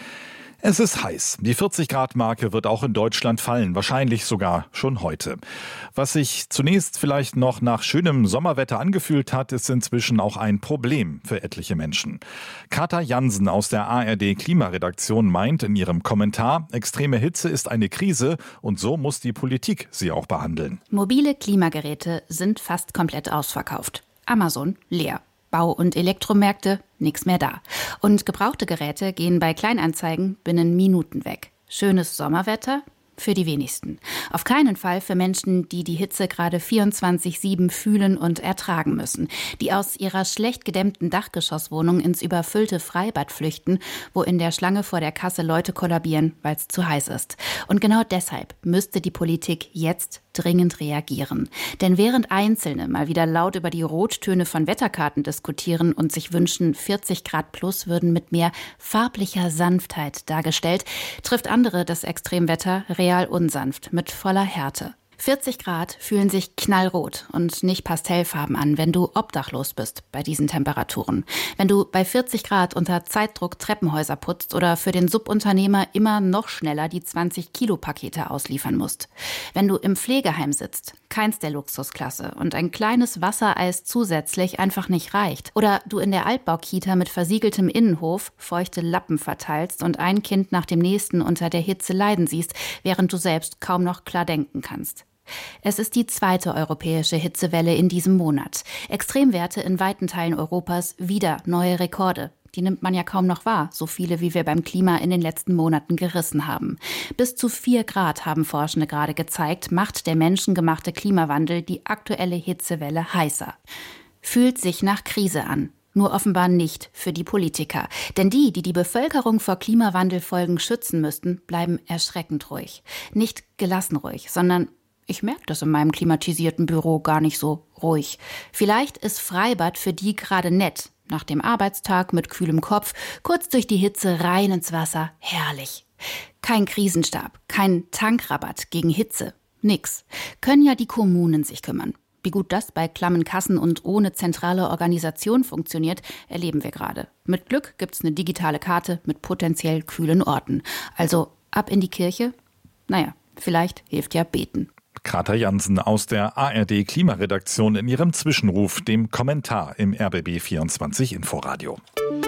Es ist heiß. Die 40-Grad-Marke wird auch in Deutschland fallen, wahrscheinlich sogar schon heute. Was sich zunächst vielleicht noch nach schönem Sommerwetter angefühlt hat, ist inzwischen auch ein Problem für etliche Menschen. Kata Jansen aus der ARD-Klimaredaktion meint in ihrem Kommentar, extreme Hitze ist eine Krise und so muss die Politik sie auch behandeln. Mobile Klimageräte sind fast komplett ausverkauft. Amazon leer. Bau- und Elektromärkte, nichts mehr da. Und gebrauchte Geräte gehen bei Kleinanzeigen binnen Minuten weg. Schönes Sommerwetter? Für die wenigsten. Auf keinen Fall für Menschen, die die Hitze gerade 24/7 fühlen und ertragen müssen. Die aus ihrer schlecht gedämmten Dachgeschosswohnung ins überfüllte Freibad flüchten, wo in der Schlange vor der Kasse Leute kollabieren, weil es zu heiß ist. Und genau deshalb müsste die Politik jetzt dringend reagieren. Denn während Einzelne mal wieder laut über die Rottöne von Wetterkarten diskutieren und sich wünschen, 40 Grad plus würden mit mehr farblicher Sanftheit dargestellt, trifft andere das Extremwetter real unsanft mit voller Härte. 40 Grad fühlen sich knallrot und nicht pastellfarben an, wenn du obdachlos bist bei diesen Temperaturen. Wenn du bei 40 Grad unter Zeitdruck Treppenhäuser putzt oder für den Subunternehmer immer noch schneller die 20-Kilo-Pakete ausliefern musst. Wenn du im Pflegeheim sitzt, keins der Luxusklasse und ein kleines Wassereis zusätzlich einfach nicht reicht. Oder du in der Altbaukita mit versiegeltem Innenhof feuchte Lappen verteilst und ein Kind nach dem nächsten unter der Hitze leiden siehst, während du selbst kaum noch klar denken kannst. Es ist die 2. europäische Hitzewelle in diesem Monat. Extremwerte in weiten Teilen Europas, wieder neue Rekorde. Die nimmt man ja kaum noch wahr, so viele wie wir beim Klima in den letzten Monaten gerissen haben. Bis zu 4 Grad haben Forschende gerade gezeigt, macht der menschengemachte Klimawandel die aktuelle Hitzewelle heißer. Fühlt sich nach Krise an. Nur offenbar nicht für die Politiker. Denn die die Bevölkerung vor Klimawandelfolgen schützen müssten, bleiben erschreckend ruhig. Nicht gelassen ruhig, sondern ich merke das in meinem klimatisierten Büro gar nicht so ruhig. Vielleicht ist Freibad für die gerade nett. Nach dem Arbeitstag mit kühlem Kopf, kurz durch die Hitze rein ins Wasser, herrlich. Kein Krisenstab, kein Tankrabatt gegen Hitze. Nix. Können ja die Kommunen sich kümmern. Wie gut das bei klammen Kassen und ohne zentrale Organisation funktioniert, erleben wir gerade. Mit Glück gibt's eine digitale Karte mit potenziell kühlen Orten. Also ab in die Kirche? Naja, vielleicht hilft ja beten. Grata Jansen aus der ARD Klimaredaktion in ihrem Zwischenruf, dem Kommentar im RBB 24 Inforadio.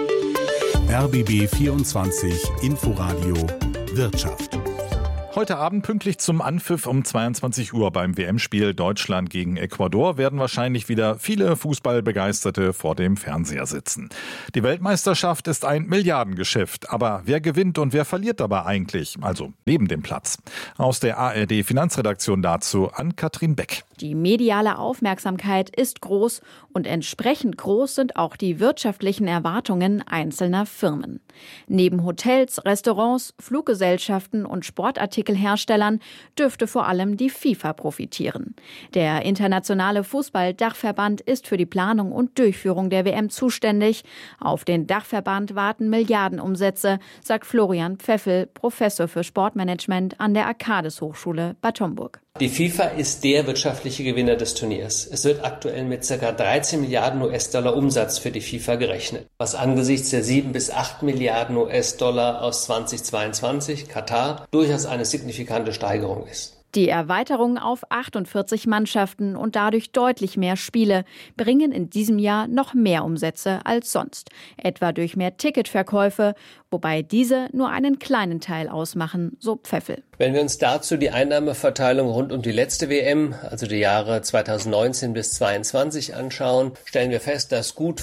RBB 24 Inforadio Wirtschaft. Heute Abend pünktlich zum Anpfiff um 22 Uhr beim WM-Spiel Deutschland gegen Ecuador werden wahrscheinlich wieder viele Fußballbegeisterte vor dem Fernseher sitzen. Die Weltmeisterschaft ist ein Milliardengeschäft, aber wer gewinnt und wer verliert dabei eigentlich? Also neben dem Platz. Aus der ARD Finanzredaktion dazu Ann-Kathrin Beck. Die mediale Aufmerksamkeit ist groß und entsprechend groß sind auch die wirtschaftlichen Erwartungen einzelner Firmen. Neben Hotels, Restaurants, Fluggesellschaften und Sportartikelherstellern dürfte vor allem die FIFA profitieren. Der internationale Fußball-Dachverband ist für die Planung und Durchführung der WM zuständig. Auf den Dachverband warten Milliardenumsätze, sagt Florian Pfeffel, Professor für Sportmanagement an der Arcadis-Hochschule Bad Homburg. Die FIFA ist der wirtschaftliche Gewinner des Turniers. Es wird aktuell mit ca. 13 Milliarden US-Dollar Umsatz für die FIFA gerechnet, was angesichts der 7 bis 8 Milliarden US-Dollar aus 2022, Katar, durchaus eine signifikante Steigerung ist. Die Erweiterung auf 48 Mannschaften und dadurch deutlich mehr Spiele bringen in diesem Jahr noch mehr Umsätze als sonst, etwa durch mehr Ticketverkäufe, wobei diese nur einen kleinen Teil ausmachen, so Pfeffel. Wenn wir uns dazu die Einnahmeverteilung rund um die letzte WM, also die Jahre 2019 bis 2022 anschauen, stellen wir fest, dass gut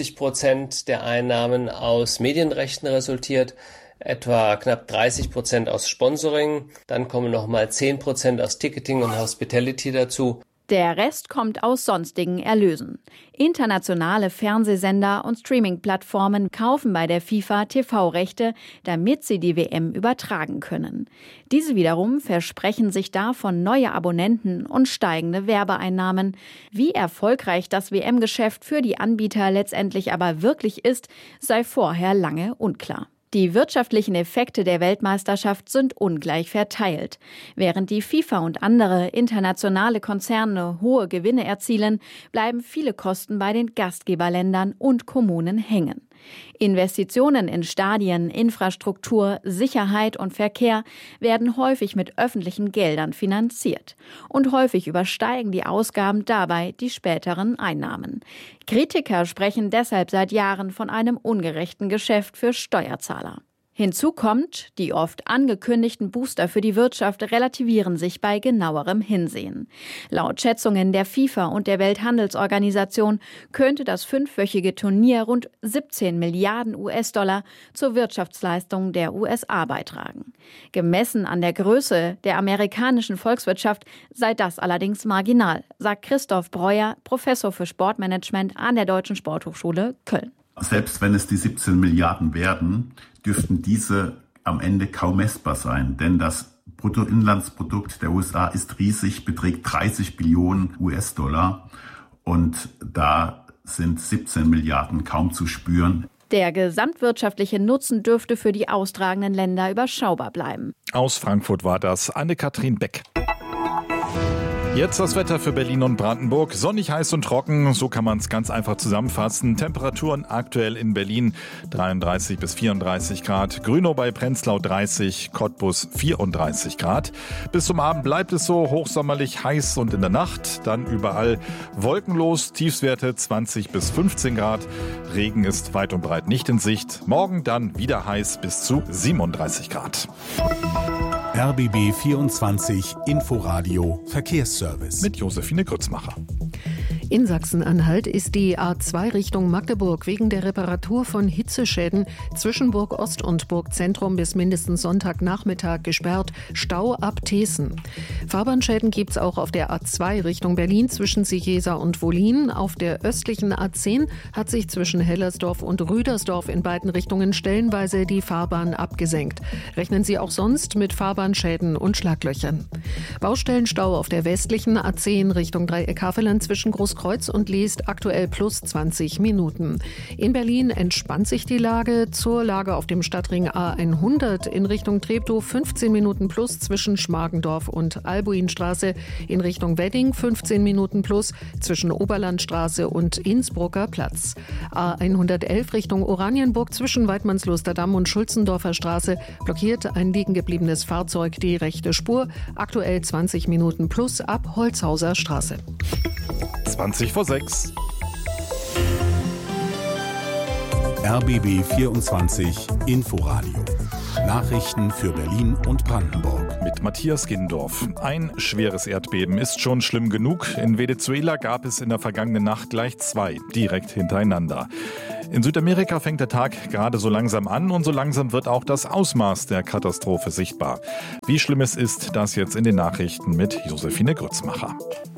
50% der Einnahmen aus Medienrechten resultiert, etwa knapp 30% aus Sponsoring, dann kommen nochmal 10% aus Ticketing und Hospitality dazu. Der Rest kommt aus sonstigen Erlösen. Internationale Fernsehsender und Streaming-Plattformen kaufen bei der FIFA TV-Rechte, damit sie die WM übertragen können. Diese wiederum versprechen sich davon neue Abonnenten und steigende Werbeeinnahmen. Wie erfolgreich das WM-Geschäft für die Anbieter letztendlich aber wirklich ist, sei vorher lange unklar. Die wirtschaftlichen Effekte der Weltmeisterschaft sind ungleich verteilt. Während die FIFA und andere internationale Konzerne hohe Gewinne erzielen, bleiben viele Kosten bei den Gastgeberländern und Kommunen hängen. Investitionen in Stadien, Infrastruktur, Sicherheit und Verkehr werden häufig mit öffentlichen Geldern finanziert. Und häufig übersteigen die Ausgaben dabei die späteren Einnahmen. Kritiker sprechen deshalb seit Jahren von einem ungerechten Geschäft für Steuerzahler. Hinzu kommt, die oft angekündigten Booster für die Wirtschaft relativieren sich bei genauerem Hinsehen. Laut Schätzungen der FIFA und der Welthandelsorganisation könnte das 5-wöchige Turnier rund 17 Milliarden US-Dollar zur Wirtschaftsleistung der USA beitragen. Gemessen an der Größe der amerikanischen Volkswirtschaft sei das allerdings marginal, sagt Christoph Breuer, Professor für Sportmanagement an der Deutschen Sporthochschule Köln. Selbst wenn es die 17 Milliarden werden, dürften diese am Ende kaum messbar sein, denn das Bruttoinlandsprodukt der USA ist riesig, beträgt 30 Billionen US-Dollar und da sind 17 Milliarden kaum zu spüren. Der gesamtwirtschaftliche Nutzen dürfte für die austragenden Länder überschaubar bleiben. Aus Frankfurt war das Anne-Kathrin Beck. Jetzt das Wetter für Berlin und Brandenburg. Sonnig, heiß und trocken, so kann man es ganz einfach zusammenfassen. Temperaturen aktuell in Berlin 33 bis 34 Grad. Grünow bei Prenzlau 30, Cottbus 34 Grad. Bis zum Abend bleibt es so hochsommerlich heiß und in der Nacht dann überall wolkenlos. Tiefstwerte 20 bis 15 Grad. Regen ist weit und breit nicht in Sicht. Morgen dann wieder heiß bis zu 37 Grad. RBB 24 Inforadio Verkehrsservice mit Josephine Grützmacher. In Sachsen-Anhalt ist die A2 Richtung Magdeburg wegen der Reparatur von Hitzeschäden zwischen Burg Ost und Burg Zentrum bis mindestens Sonntagnachmittag gesperrt. Stau ab Teeßen. Fahrbahnschäden gibt es auch auf der A2 Richtung Berlin zwischen Sigesa und Wollin. Auf der östlichen A10 hat sich zwischen Hellersdorf und Rüdersdorf in beiden Richtungen stellenweise die Fahrbahn abgesenkt. Rechnen Sie auch sonst mit Fahrbahnschäden und Schlaglöchern. Baustellenstau auf der westlichen A10 Richtung Dreieck Havelland zwischen Großkreuz Kreuz und liest aktuell plus 20 Minuten. In Berlin entspannt sich die Lage. Zur Lage auf dem Stadtring A100 in Richtung Treptow 15 Minuten plus zwischen Schmargendorf und Albuinstraße. In Richtung Wedding 15 Minuten plus zwischen Oberlandstraße und Innsbrucker Platz. A111 Richtung Oranienburg zwischen Weidmannslosterdamm und Schulzendorfer Straße blockiert ein liegen gebliebenes Fahrzeug die rechte Spur. Aktuell 20 Minuten plus ab Holzhauser Straße. 5:20. RBB 24 Inforadio. Nachrichten für Berlin und Brandenburg. Mit Matthias Gindorf. Ein schweres Erdbeben ist schon schlimm genug. In Venezuela gab es in der vergangenen Nacht gleich 2, direkt hintereinander. In Südamerika fängt der Tag gerade so langsam an und so langsam wird auch das Ausmaß der Katastrophe sichtbar. Wie schlimm es ist, das jetzt in den Nachrichten mit Josephine Grützmacher.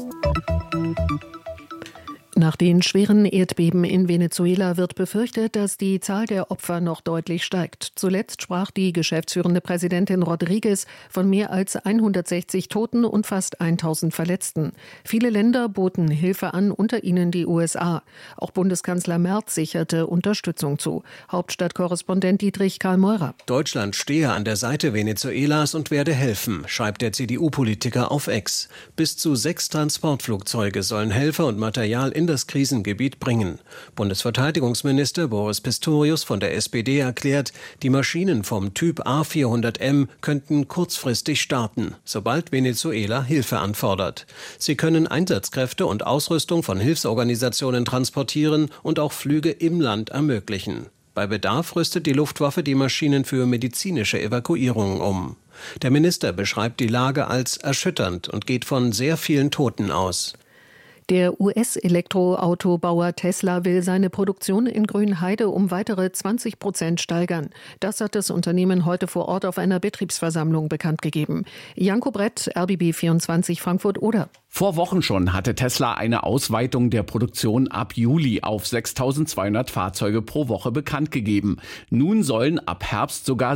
Nach den schweren Erdbeben in Venezuela wird befürchtet, dass die Zahl der Opfer noch deutlich steigt. Zuletzt sprach die geschäftsführende Präsidentin Rodriguez von mehr als 160 Toten und fast 1000 Verletzten. Viele Länder boten Hilfe an, unter ihnen die USA. Auch Bundeskanzler Merz sicherte Unterstützung zu. Hauptstadtkorrespondent Dietrich Karl Meurer. Deutschland stehe an der Seite Venezuelas und werde helfen, schreibt der CDU-Politiker auf X. Bis zu 6 Transportflugzeuge sollen Helfer und Material in das Krisengebiet bringen. Bundesverteidigungsminister Boris Pistorius von der SPD erklärt, die Maschinen vom Typ A400M könnten kurzfristig starten, sobald Venezuela Hilfe anfordert. Sie können Einsatzkräfte und Ausrüstung von Hilfsorganisationen transportieren und auch Flüge im Land ermöglichen. Bei Bedarf rüstet die Luftwaffe die Maschinen für medizinische Evakuierungen um. Der Minister beschreibt die Lage als erschütternd und geht von sehr vielen Toten aus. Der US-Elektroautobauer Tesla will seine Produktion in Grünheide um weitere 20% steigern. Das hat das Unternehmen heute vor Ort auf einer Betriebsversammlung bekannt gegeben. Janko Brett, RBB 24 Frankfurt-Oder. Vor Wochen schon hatte Tesla eine Ausweitung der Produktion ab Juli auf 6.200 Fahrzeuge pro Woche bekannt gegeben. Nun sollen ab Herbst sogar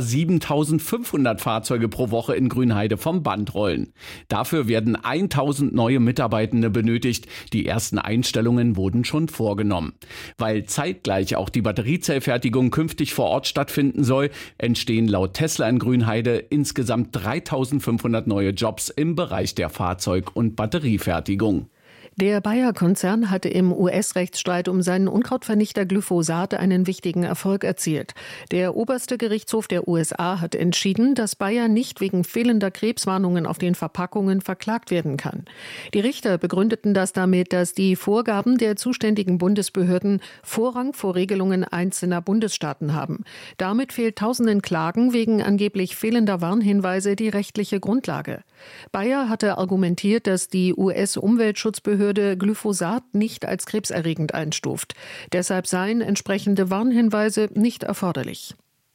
7.500 Fahrzeuge pro Woche in Grünheide vom Band rollen. Dafür werden 1.000 neue Mitarbeitende benötigt. Die ersten Einstellungen wurden schon vorgenommen. Weil zeitgleich auch die Batteriezellfertigung künftig vor Ort stattfinden soll, entstehen laut Tesla in Grünheide insgesamt 3.500 neue Jobs im Bereich der Fahrzeug- und Batteriefertigung. Der Bayer-Konzern hatte im US-Rechtsstreit um seinen Unkrautvernichter Glyphosat einen wichtigen Erfolg erzielt. Der oberste Gerichtshof der USA hat entschieden, dass Bayer nicht wegen fehlender Krebswarnungen auf den Verpackungen verklagt werden kann. Die Richter begründeten das damit, dass die Vorgaben der zuständigen Bundesbehörden Vorrang vor Regelungen einzelner Bundesstaaten haben. Damit fehlt Tausenden Klagen wegen angeblich fehlender Warnhinweise die rechtliche Grundlage. Bayer hatte argumentiert, dass die US-Umweltschutzbehörde Glyphosat nicht als krebserregend einstuft. Deshalb seien entsprechende Warnhinweise nicht erforderlich.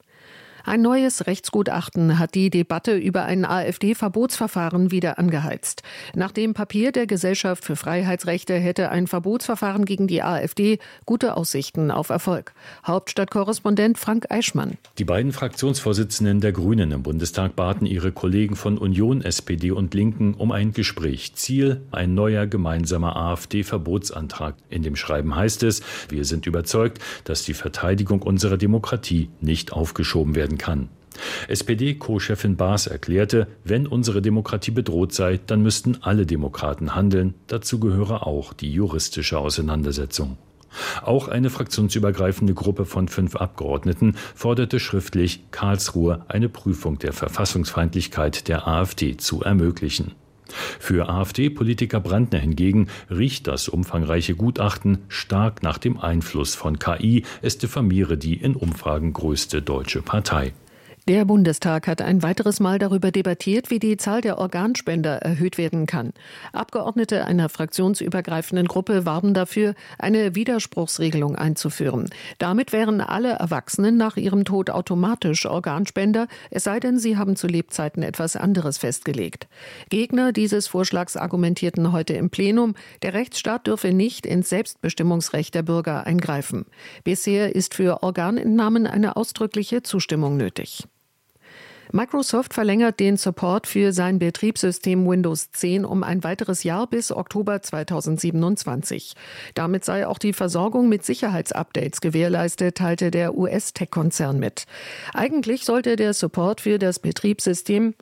Ein neues Rechtsgutachten hat die Debatte über ein AfD-Verbotsverfahren wieder angeheizt. Nach dem Papier der Gesellschaft für Freiheitsrechte hätte ein Verbotsverfahren gegen die AfD gute Aussichten auf Erfolg. Hauptstadtkorrespondent Frank Eichmann. Die beiden Fraktionsvorsitzenden der Grünen im Bundestag baten ihre Kollegen von Union, SPD und Linken um ein Gespräch. Ziel: ein neuer gemeinsamer AfD-Verbotsantrag. In dem Schreiben heißt es: Wir sind überzeugt, dass die Verteidigung unserer Demokratie nicht aufgeschoben werden kann. SPD-Co-Chefin Baas erklärte, wenn unsere Demokratie bedroht sei, dann müssten alle Demokraten handeln. Dazu gehöre auch die juristische Auseinandersetzung. Auch eine fraktionsübergreifende Gruppe von 5 Abgeordneten forderte schriftlich, Karlsruhe eine Prüfung der Verfassungsfeindlichkeit der AfD zu ermöglichen. Für AfD-Politiker Brandner hingegen riecht das umfangreiche Gutachten stark nach dem Einfluss von KI. Es diffamiere die in Umfragen größte deutsche Partei. Der Bundestag hat ein weiteres Mal darüber debattiert, wie die Zahl der Organspender erhöht werden kann. Abgeordnete einer fraktionsübergreifenden Gruppe warben dafür, eine Widerspruchsregelung einzuführen. Damit wären alle Erwachsenen nach ihrem Tod automatisch Organspender, es sei denn, sie haben zu Lebzeiten etwas anderes festgelegt. Gegner dieses Vorschlags argumentierten heute im Plenum, der Rechtsstaat dürfe nicht ins Selbstbestimmungsrecht der Bürger eingreifen. Bisher ist für Organentnahmen eine ausdrückliche Zustimmung nötig. Microsoft verlängert den Support für sein Betriebssystem Windows 10 um ein weiteres Jahr bis Oktober 2027. Damit sei auch die Versorgung mit Sicherheitsupdates gewährleistet, teilte der US-Tech-Konzern mit. Eigentlich sollte der Support für das Betriebssystem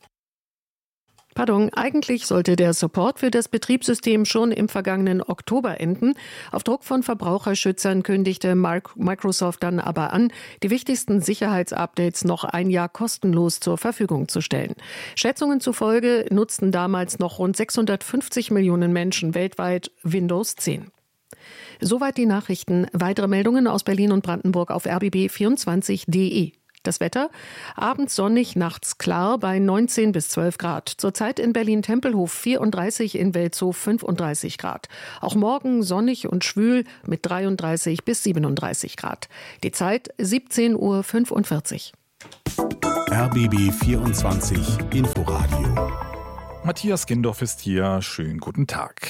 schon im vergangenen Oktober enden. Auf Druck von Verbraucherschützern kündigte Microsoft dann aber an, die wichtigsten Sicherheitsupdates noch ein Jahr kostenlos zur Verfügung zu stellen. Schätzungen zufolge nutzten damals noch rund 650 Millionen Menschen weltweit Windows 10. Soweit die Nachrichten. Weitere Meldungen aus Berlin und Brandenburg auf rbb24.de. Das Wetter: abends sonnig, nachts klar bei 19 bis 12 Grad. Zurzeit in Berlin-Tempelhof 34, in Welzow 35 Grad. Auch morgen sonnig und schwül mit 33 bis 37 Grad. Die Zeit 17:45 Uhr. RBB 24 Inforadio. Matthias Gindorf ist hier. Schönen guten Tag.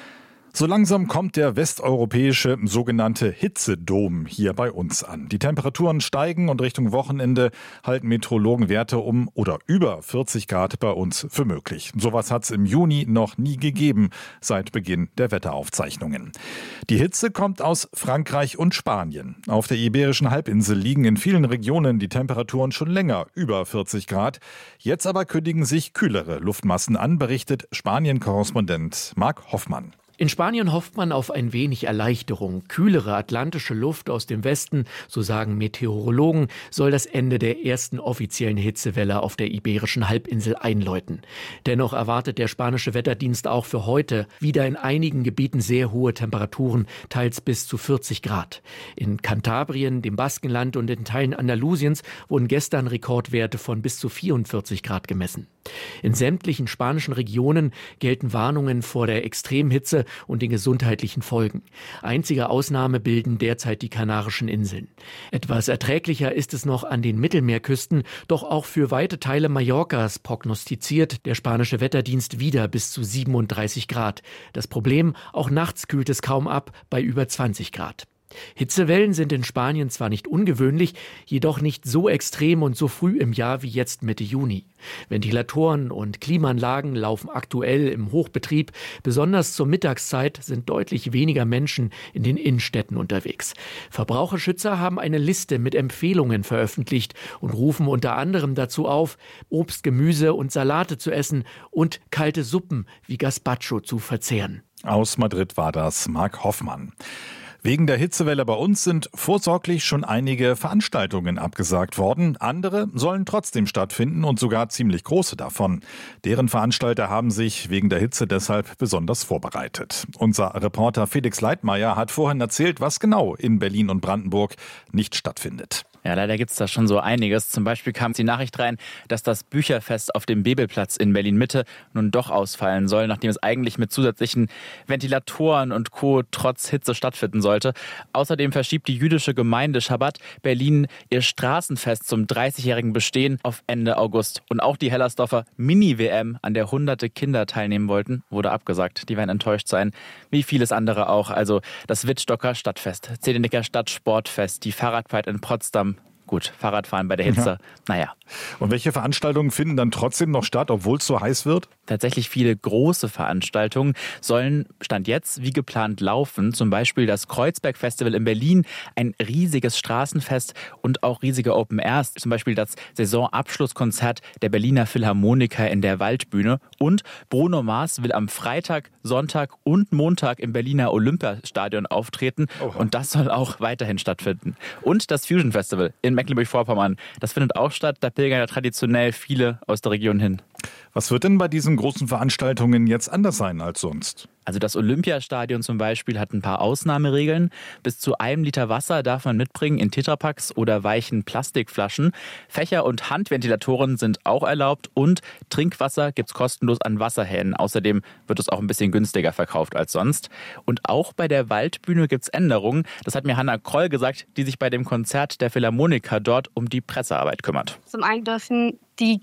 So langsam kommt der westeuropäische sogenannte Hitzedom hier bei uns an. Die Temperaturen steigen und Richtung Wochenende halten Meteorologen Werte um oder über 40 Grad bei uns für möglich. Sowas hat es im Juni noch nie gegeben, seit Beginn der Wetteraufzeichnungen. Die Hitze kommt aus Frankreich und Spanien. Auf der Iberischen Halbinsel liegen in vielen Regionen die Temperaturen schon länger über 40 Grad. Jetzt aber kündigen sich kühlere Luftmassen an, berichtet Spanien-Korrespondent Marc Hoffmann. In Spanien hofft man auf ein wenig Erleichterung. Kühlere atlantische Luft aus dem Westen, so sagen Meteorologen, soll das Ende der ersten offiziellen Hitzewelle auf der Iberischen Halbinsel einläuten. Dennoch erwartet der spanische Wetterdienst auch für heute wieder in einigen Gebieten sehr hohe Temperaturen, teils bis zu 40 Grad. In Kantabrien, dem Baskenland und in Teilen Andalusiens wurden gestern Rekordwerte von bis zu 44 Grad gemessen. In sämtlichen spanischen Regionen gelten Warnungen vor der Extremhitze und den gesundheitlichen Folgen. Einzige Ausnahme bilden derzeit die Kanarischen Inseln. Etwas erträglicher ist es noch an den Mittelmeerküsten, doch auch für weite Teile Mallorcas prognostiziert der spanische Wetterdienst wieder bis zu 37 Grad. Das Problem, auch nachts kühlt es kaum ab bei über 20 Grad. Hitzewellen sind in Spanien zwar nicht ungewöhnlich, jedoch nicht so extrem und so früh im Jahr wie jetzt Mitte Juni. Ventilatoren und Klimaanlagen laufen aktuell im Hochbetrieb. Besonders zur Mittagszeit sind deutlich weniger Menschen in den Innenstädten unterwegs. Verbraucherschützer haben eine Liste mit Empfehlungen veröffentlicht und rufen unter anderem dazu auf, Obst, Gemüse und Salate zu essen und kalte Suppen wie Gazpacho zu verzehren. Aus Madrid war das Marc Hoffmann. Wegen der Hitzewelle bei uns sind vorsorglich schon einige Veranstaltungen abgesagt worden. Andere sollen trotzdem stattfinden und sogar ziemlich große davon. Deren Veranstalter haben sich wegen der Hitze deshalb besonders vorbereitet. Unser Reporter Felix Leitmeier hat vorhin erzählt, was genau in Berlin und Brandenburg nicht stattfindet. Ja, leider gibt's da schon so einiges. Zum Beispiel kam die Nachricht rein, dass das Bücherfest auf dem Bebelplatz in Berlin-Mitte nun doch ausfallen soll, nachdem es eigentlich mit zusätzlichen Ventilatoren und Co. trotz Hitze stattfinden sollte. Außerdem verschiebt die jüdische Gemeinde Schabbat Berlin ihr Straßenfest zum 30-jährigen Bestehen auf Ende August. Und auch die Hellersdorfer Mini-WM, an der hunderte Kinder teilnehmen wollten, wurde abgesagt. Die werden enttäuscht sein, wie vieles andere auch. Also das Wittstocker Stadtfest, Zedenicker Stadtsportfest, die Fahrradpride in Potsdam. Gut, Fahrradfahren bei der Hitze, ja. Naja. Und welche Veranstaltungen finden dann trotzdem noch statt, obwohl es so heiß wird? Tatsächlich viele große Veranstaltungen sollen Stand jetzt wie geplant laufen. Zum Beispiel das Kreuzberg-Festival in Berlin, ein riesiges Straßenfest und auch riesige Open Airs. Zum Beispiel das Saisonabschlusskonzert der Berliner Philharmoniker in der Waldbühne. Und Bruno Mars will am Freitag, Sonntag und Montag im Berliner Olympiastadion auftreten. Oha. Und das soll auch weiterhin stattfinden. Und das Fusion Festival in Mecklenburg-Vorpommern, das findet auch statt. Da pilgern ja traditionell viele aus der Region hin. Was wird denn bei diesen großen Veranstaltungen jetzt anders sein als sonst? Also das Olympiastadion zum Beispiel hat ein paar Ausnahmeregeln. Bis zu 1 Liter Wasser darf man mitbringen in Tetrapacks oder weichen Plastikflaschen. Fächer- und Handventilatoren sind auch erlaubt und Trinkwasser gibt's kostenlos an Wasserhähnen. Außerdem wird es auch ein bisschen günstiger verkauft als sonst. Und auch bei der Waldbühne gibt's Änderungen. Das hat mir Hanna Kroll gesagt, die sich bei dem Konzert der Philharmoniker dort um die Pressearbeit kümmert. Zum einen dürfen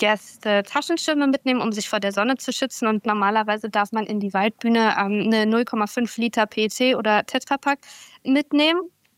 die Taschenschirme mitnehmen, um sich vor der Sonne zu schützen. Und normalerweise darf man in die Waldbühne eine 0,5 Liter PET oder Tetrapack mitnehmen.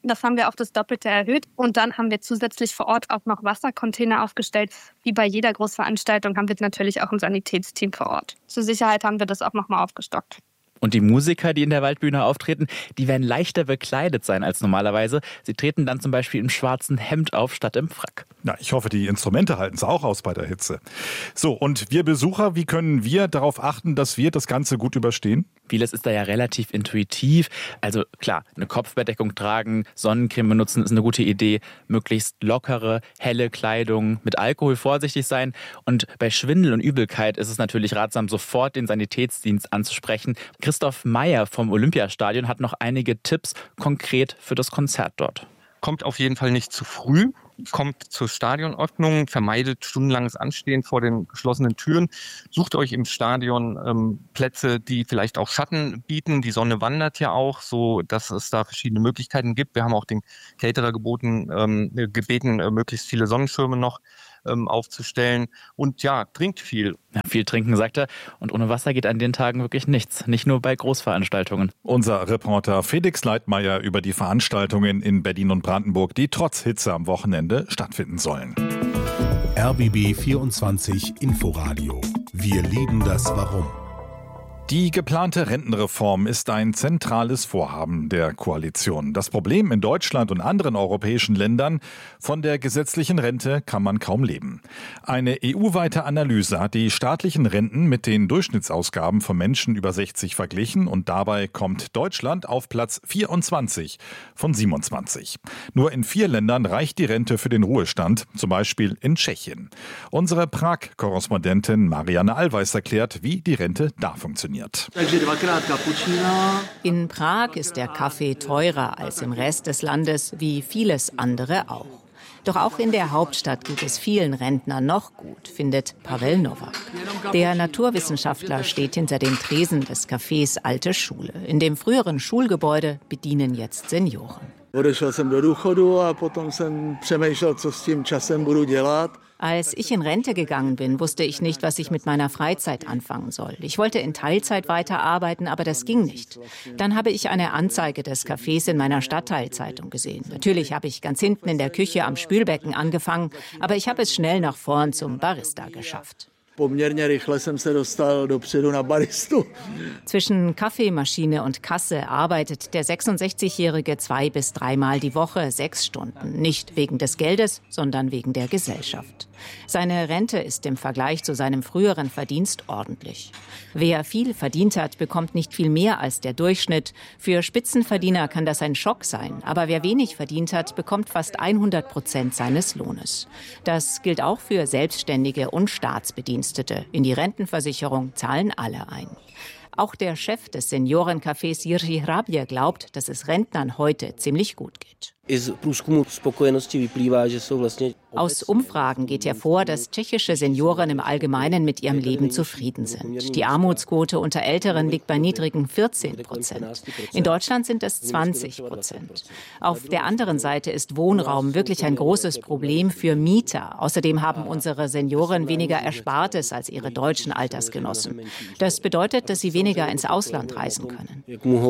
Das haben wir auf das Doppelte erhöht. Und dann haben wir zusätzlich vor Ort auch noch Wassercontainer aufgestellt. Wie bei jeder Großveranstaltung haben wir natürlich auch ein Sanitätsteam vor Ort. Zur Sicherheit haben wir das auch nochmal aufgestockt. Und die Musiker, die in der Waldbühne auftreten, die werden leichter bekleidet sein als normalerweise. Sie treten dann zum Beispiel im schwarzen Hemd auf statt im Frack. Na, ich hoffe, die Instrumente halten es auch aus bei der Hitze. So, und wir Besucher, wie können wir darauf achten, dass wir das Ganze gut überstehen? Vieles ist da ja relativ intuitiv. Also klar, eine Kopfbedeckung tragen, Sonnencreme benutzen ist eine gute Idee. Möglichst lockere, helle Kleidung, mit Alkohol vorsichtig sein. Und bei Schwindel und Übelkeit ist es natürlich ratsam, sofort den Sanitätsdienst anzusprechen. Christoph Meyer vom Olympiastadion hat noch einige Tipps konkret für das Konzert dort. Kommt auf jeden Fall nicht zu früh. Kommt zur Stadionöffnung, vermeidet stundenlanges Anstehen vor den geschlossenen Türen. Sucht euch im Stadion Plätze, die vielleicht auch Schatten bieten. Die Sonne wandert ja auch, so dass es da verschiedene Möglichkeiten gibt. Wir haben auch den Caterer gebeten, möglichst viele Sonnenschirme noch aufzustellen. Und ja, trinkt viel. Ja, viel trinken, sagt er. Und ohne Wasser geht an den Tagen wirklich nichts. Nicht nur bei Großveranstaltungen. Unser Reporter Felix Leitmeier über die Veranstaltungen in Berlin und Brandenburg, die trotz Hitze am Wochenende stattfinden sollen. RBB 24 Inforadio. Wir lieben das Warum. Die geplante Rentenreform ist ein zentrales Vorhaben der Koalition. Das Problem in Deutschland und anderen europäischen Ländern: von der gesetzlichen Rente kann man kaum leben. Eine EU-weite Analyse hat die staatlichen Renten mit den Durchschnittsausgaben von Menschen über 60 verglichen und dabei kommt Deutschland auf Platz 24 von 27. Nur in 4 Ländern reicht die Rente für den Ruhestand, zum Beispiel in Tschechien. Unsere Prag-Korrespondentin Marianne Allweis erklärt, wie die Rente da funktioniert. In Prag ist der Kaffee teurer als im Rest des Landes, wie vieles andere auch. Doch auch in der Hauptstadt geht es vielen Rentnern noch gut, findet Pavel Nowak. Der Naturwissenschaftler steht hinter dem Tresen des Cafés Alte Schule. In dem früheren Schulgebäude bedienen jetzt Senioren. Als ich in Rente gegangen bin, wusste ich nicht, was ich mit meiner Freizeit anfangen soll. Ich wollte in Teilzeit weiterarbeiten, aber das ging nicht. Dann habe ich eine Anzeige des Cafés in meiner Stadtteilzeitung gesehen. Natürlich habe ich ganz hinten in der Küche am Spülbecken angefangen, aber ich habe es schnell nach vorn zum Barista geschafft. Zwischen Kaffeemaschine und Kasse arbeitet der 66-Jährige 2 bis 3 Mal die Woche 6 Stunden. Nicht wegen des Geldes, sondern wegen der Gesellschaft. Seine Rente ist im Vergleich zu seinem früheren Verdienst ordentlich. Wer viel verdient hat, bekommt nicht viel mehr als der Durchschnitt. Für Spitzenverdiener kann das ein Schock sein. Aber wer wenig verdient hat, bekommt fast 100% seines Lohnes. Das gilt auch für Selbstständige und Staatsbedienstete. In die Rentenversicherung zahlen alle ein. Auch der Chef des Seniorencafés Jiří Hrabě glaubt, dass es Rentnern heute ziemlich gut geht. Aus Umfragen geht hervor, dass tschechische Senioren im Allgemeinen mit ihrem Leben zufrieden sind. Die Armutsquote unter Älteren liegt bei niedrigen 14%. In Deutschland sind es 20%. Auf der anderen Seite ist Wohnraum wirklich ein großes Problem für Mieter. Außerdem haben unsere Senioren weniger Erspartes als ihre deutschen Altersgenossen. Das bedeutet, dass sie weniger ins Ausland reisen können.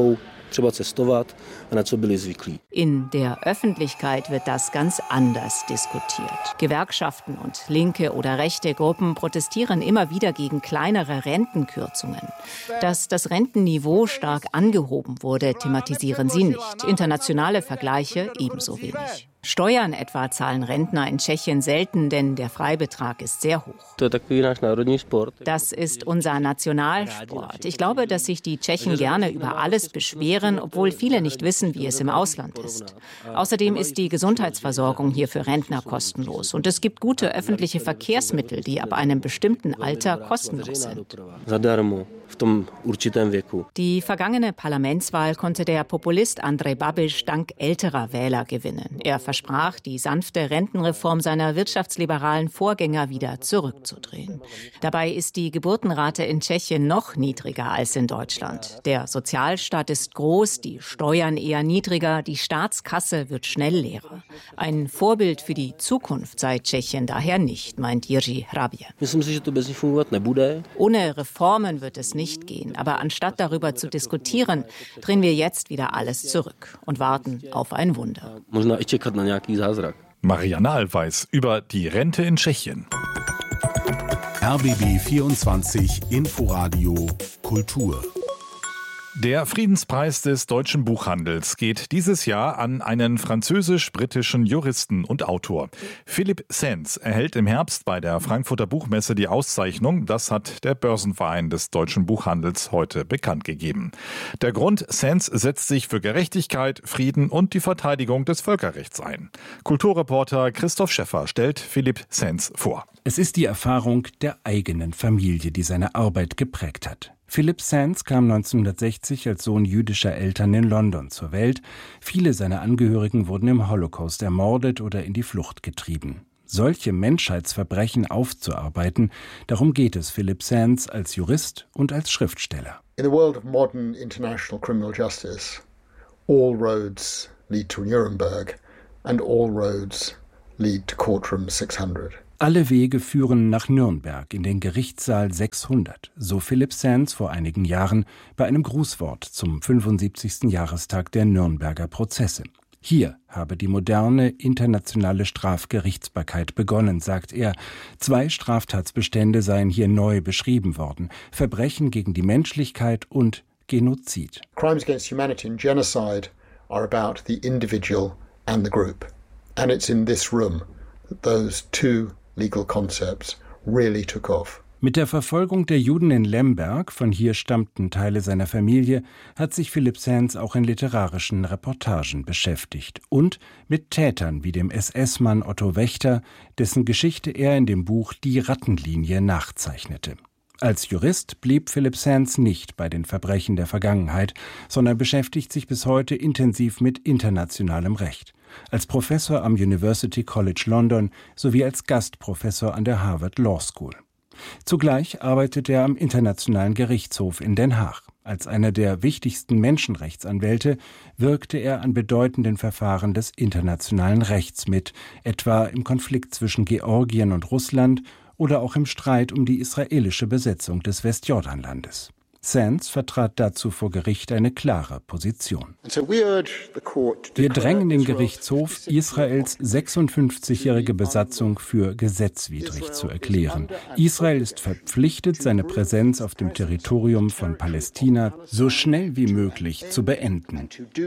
In der Öffentlichkeit wird das ganz anders diskutiert. Gewerkschaften und linke oder rechte Gruppen protestieren immer wieder gegen kleinere Rentenkürzungen. Dass das Rentenniveau stark angehoben wurde, thematisieren sie nicht. Internationale Vergleiche ebenso wenig. Steuern etwa zahlen Rentner in Tschechien selten, denn der Freibetrag ist sehr hoch. Das ist unser Nationalsport. Ich glaube, dass sich die Tschechen gerne über alles beschweren, obwohl viele nicht wissen, wie es im Ausland ist. Außerdem ist die Gesundheitsversorgung hier für Rentner kostenlos. Und es gibt gute öffentliche Verkehrsmittel, die ab einem bestimmten Alter kostenlos sind. Die vergangene Parlamentswahl konnte der Populist Andrej Babiš dank älterer Wähler gewinnen. Er versprach, die sanfte Rentenreform seiner wirtschaftsliberalen Vorgänger wieder zurückzudrehen. Dabei ist die Geburtenrate in Tschechien noch niedriger als in Deutschland. Der Sozialstaat ist groß, die Steuern eher niedriger, die Staatskasse wird schnell leerer. Ein Vorbild für die Zukunft sei Tschechien daher nicht, meint Jiří Hrabě. Ohne Reformen wird es nicht nicht gehen. Aber anstatt darüber zu diskutieren, drehen wir jetzt wieder alles zurück und warten auf ein Wunder. Marianne Allweis über die Rente in Tschechien. RBB 24 Inforadio Kultur. Der Friedenspreis des deutschen Buchhandels geht dieses Jahr an einen französisch-britischen Juristen und Autor. Philippe Sands erhält im Herbst bei der Frankfurter Buchmesse die Auszeichnung. Das hat der Börsenverein des deutschen Buchhandels heute bekannt gegeben. Der Grund: Sands setzt sich für Gerechtigkeit, Frieden und die Verteidigung des Völkerrechts ein. Kulturreporter Christoph Schäffer stellt Philippe Sands vor. Es ist die Erfahrung der eigenen Familie, die seine Arbeit geprägt hat. Philippe Sands kam 1960 als Sohn jüdischer Eltern in London zur Welt. Viele seiner Angehörigen wurden im Holocaust ermordet oder in die Flucht getrieben. Solche Menschheitsverbrechen aufzuarbeiten, darum geht es Philippe Sands als Jurist und als Schriftsteller. In the world of modern international criminal justice, all roads lead to Nuremberg and all roads lead to Courtroom 600. Alle Wege führen nach Nürnberg in den Gerichtssaal 600, so Philippe Sands vor einigen Jahren bei einem Grußwort zum 75. Jahrestag der Nürnberger Prozesse. Hier habe die moderne internationale Strafgerichtsbarkeit begonnen, sagt er. 2 Straftatsbestände seien hier neu beschrieben worden: Verbrechen gegen die Menschlichkeit und Genozid. Crimes against humanity and genocide are about the individual and the group. And it's in this room that those two legal concepts really took off. Mit der Verfolgung der Juden in Lemberg, von hier stammten Teile seiner Familie, hat sich Philippe Sands auch in literarischen Reportagen beschäftigt. Und mit Tätern wie dem SS-Mann Otto Wächter, dessen Geschichte er in dem Buch Die Rattenlinie nachzeichnete. Als Jurist blieb Philippe Sands nicht bei den Verbrechen der Vergangenheit, sondern beschäftigt sich bis heute intensiv mit internationalem Recht. Als Professor am University College London sowie als Gastprofessor an der Harvard Law School. Zugleich arbeitet er am Internationalen Gerichtshof in Den Haag. Als einer der wichtigsten Menschenrechtsanwälte wirkte er an bedeutenden Verfahren des internationalen Rechts mit, etwa im Konflikt zwischen Georgien und Russland oder auch im Streit um die israelische Besetzung des Westjordanlandes. Sands vertrat dazu vor Gericht eine klare Position. Wir drängen den Gerichtshof, Israels 56-jährige Besatzung für gesetzwidrig zu erklären. Israel ist verpflichtet, seine Präsenz auf dem Territorium von Palästina so schnell wie möglich zu beenden.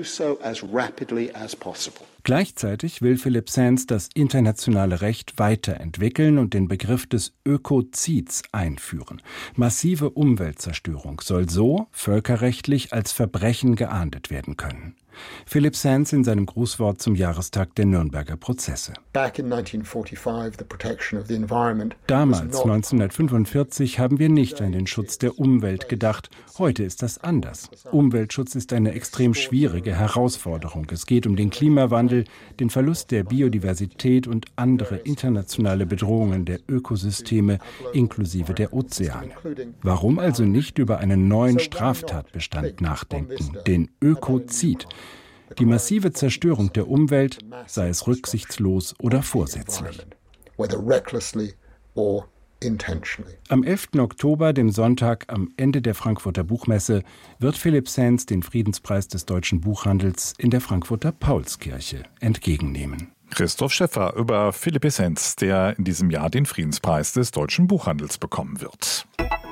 Gleichzeitig will Philippe Sands das internationale Recht weiterentwickeln und den Begriff des Ökozids einführen. Massive Umweltzerstörung soll so völkerrechtlich als Verbrechen geahndet werden können. Philippe Sands in seinem Grußwort zum Jahrestag der Nürnberger Prozesse. Damals, 1945, haben wir nicht an den Schutz der Umwelt gedacht. Heute ist das anders. Umweltschutz ist eine extrem schwierige Herausforderung. Es geht um den Klimawandel, den Verlust der Biodiversität und andere internationale Bedrohungen der Ökosysteme inklusive der Ozeane. Warum also nicht über einen neuen Straftatbestand nachdenken, den Ökozid? Die massive Zerstörung der Umwelt, sei es rücksichtslos oder vorsätzlich. Am 11. Oktober, dem Sonntag am Ende der Frankfurter Buchmesse, wird Philippe Sands den Friedenspreis des deutschen Buchhandels in der Frankfurter Paulskirche entgegennehmen. Christoph Schäffer über Philippe Sands, der in diesem Jahr den Friedenspreis des deutschen Buchhandels bekommen wird.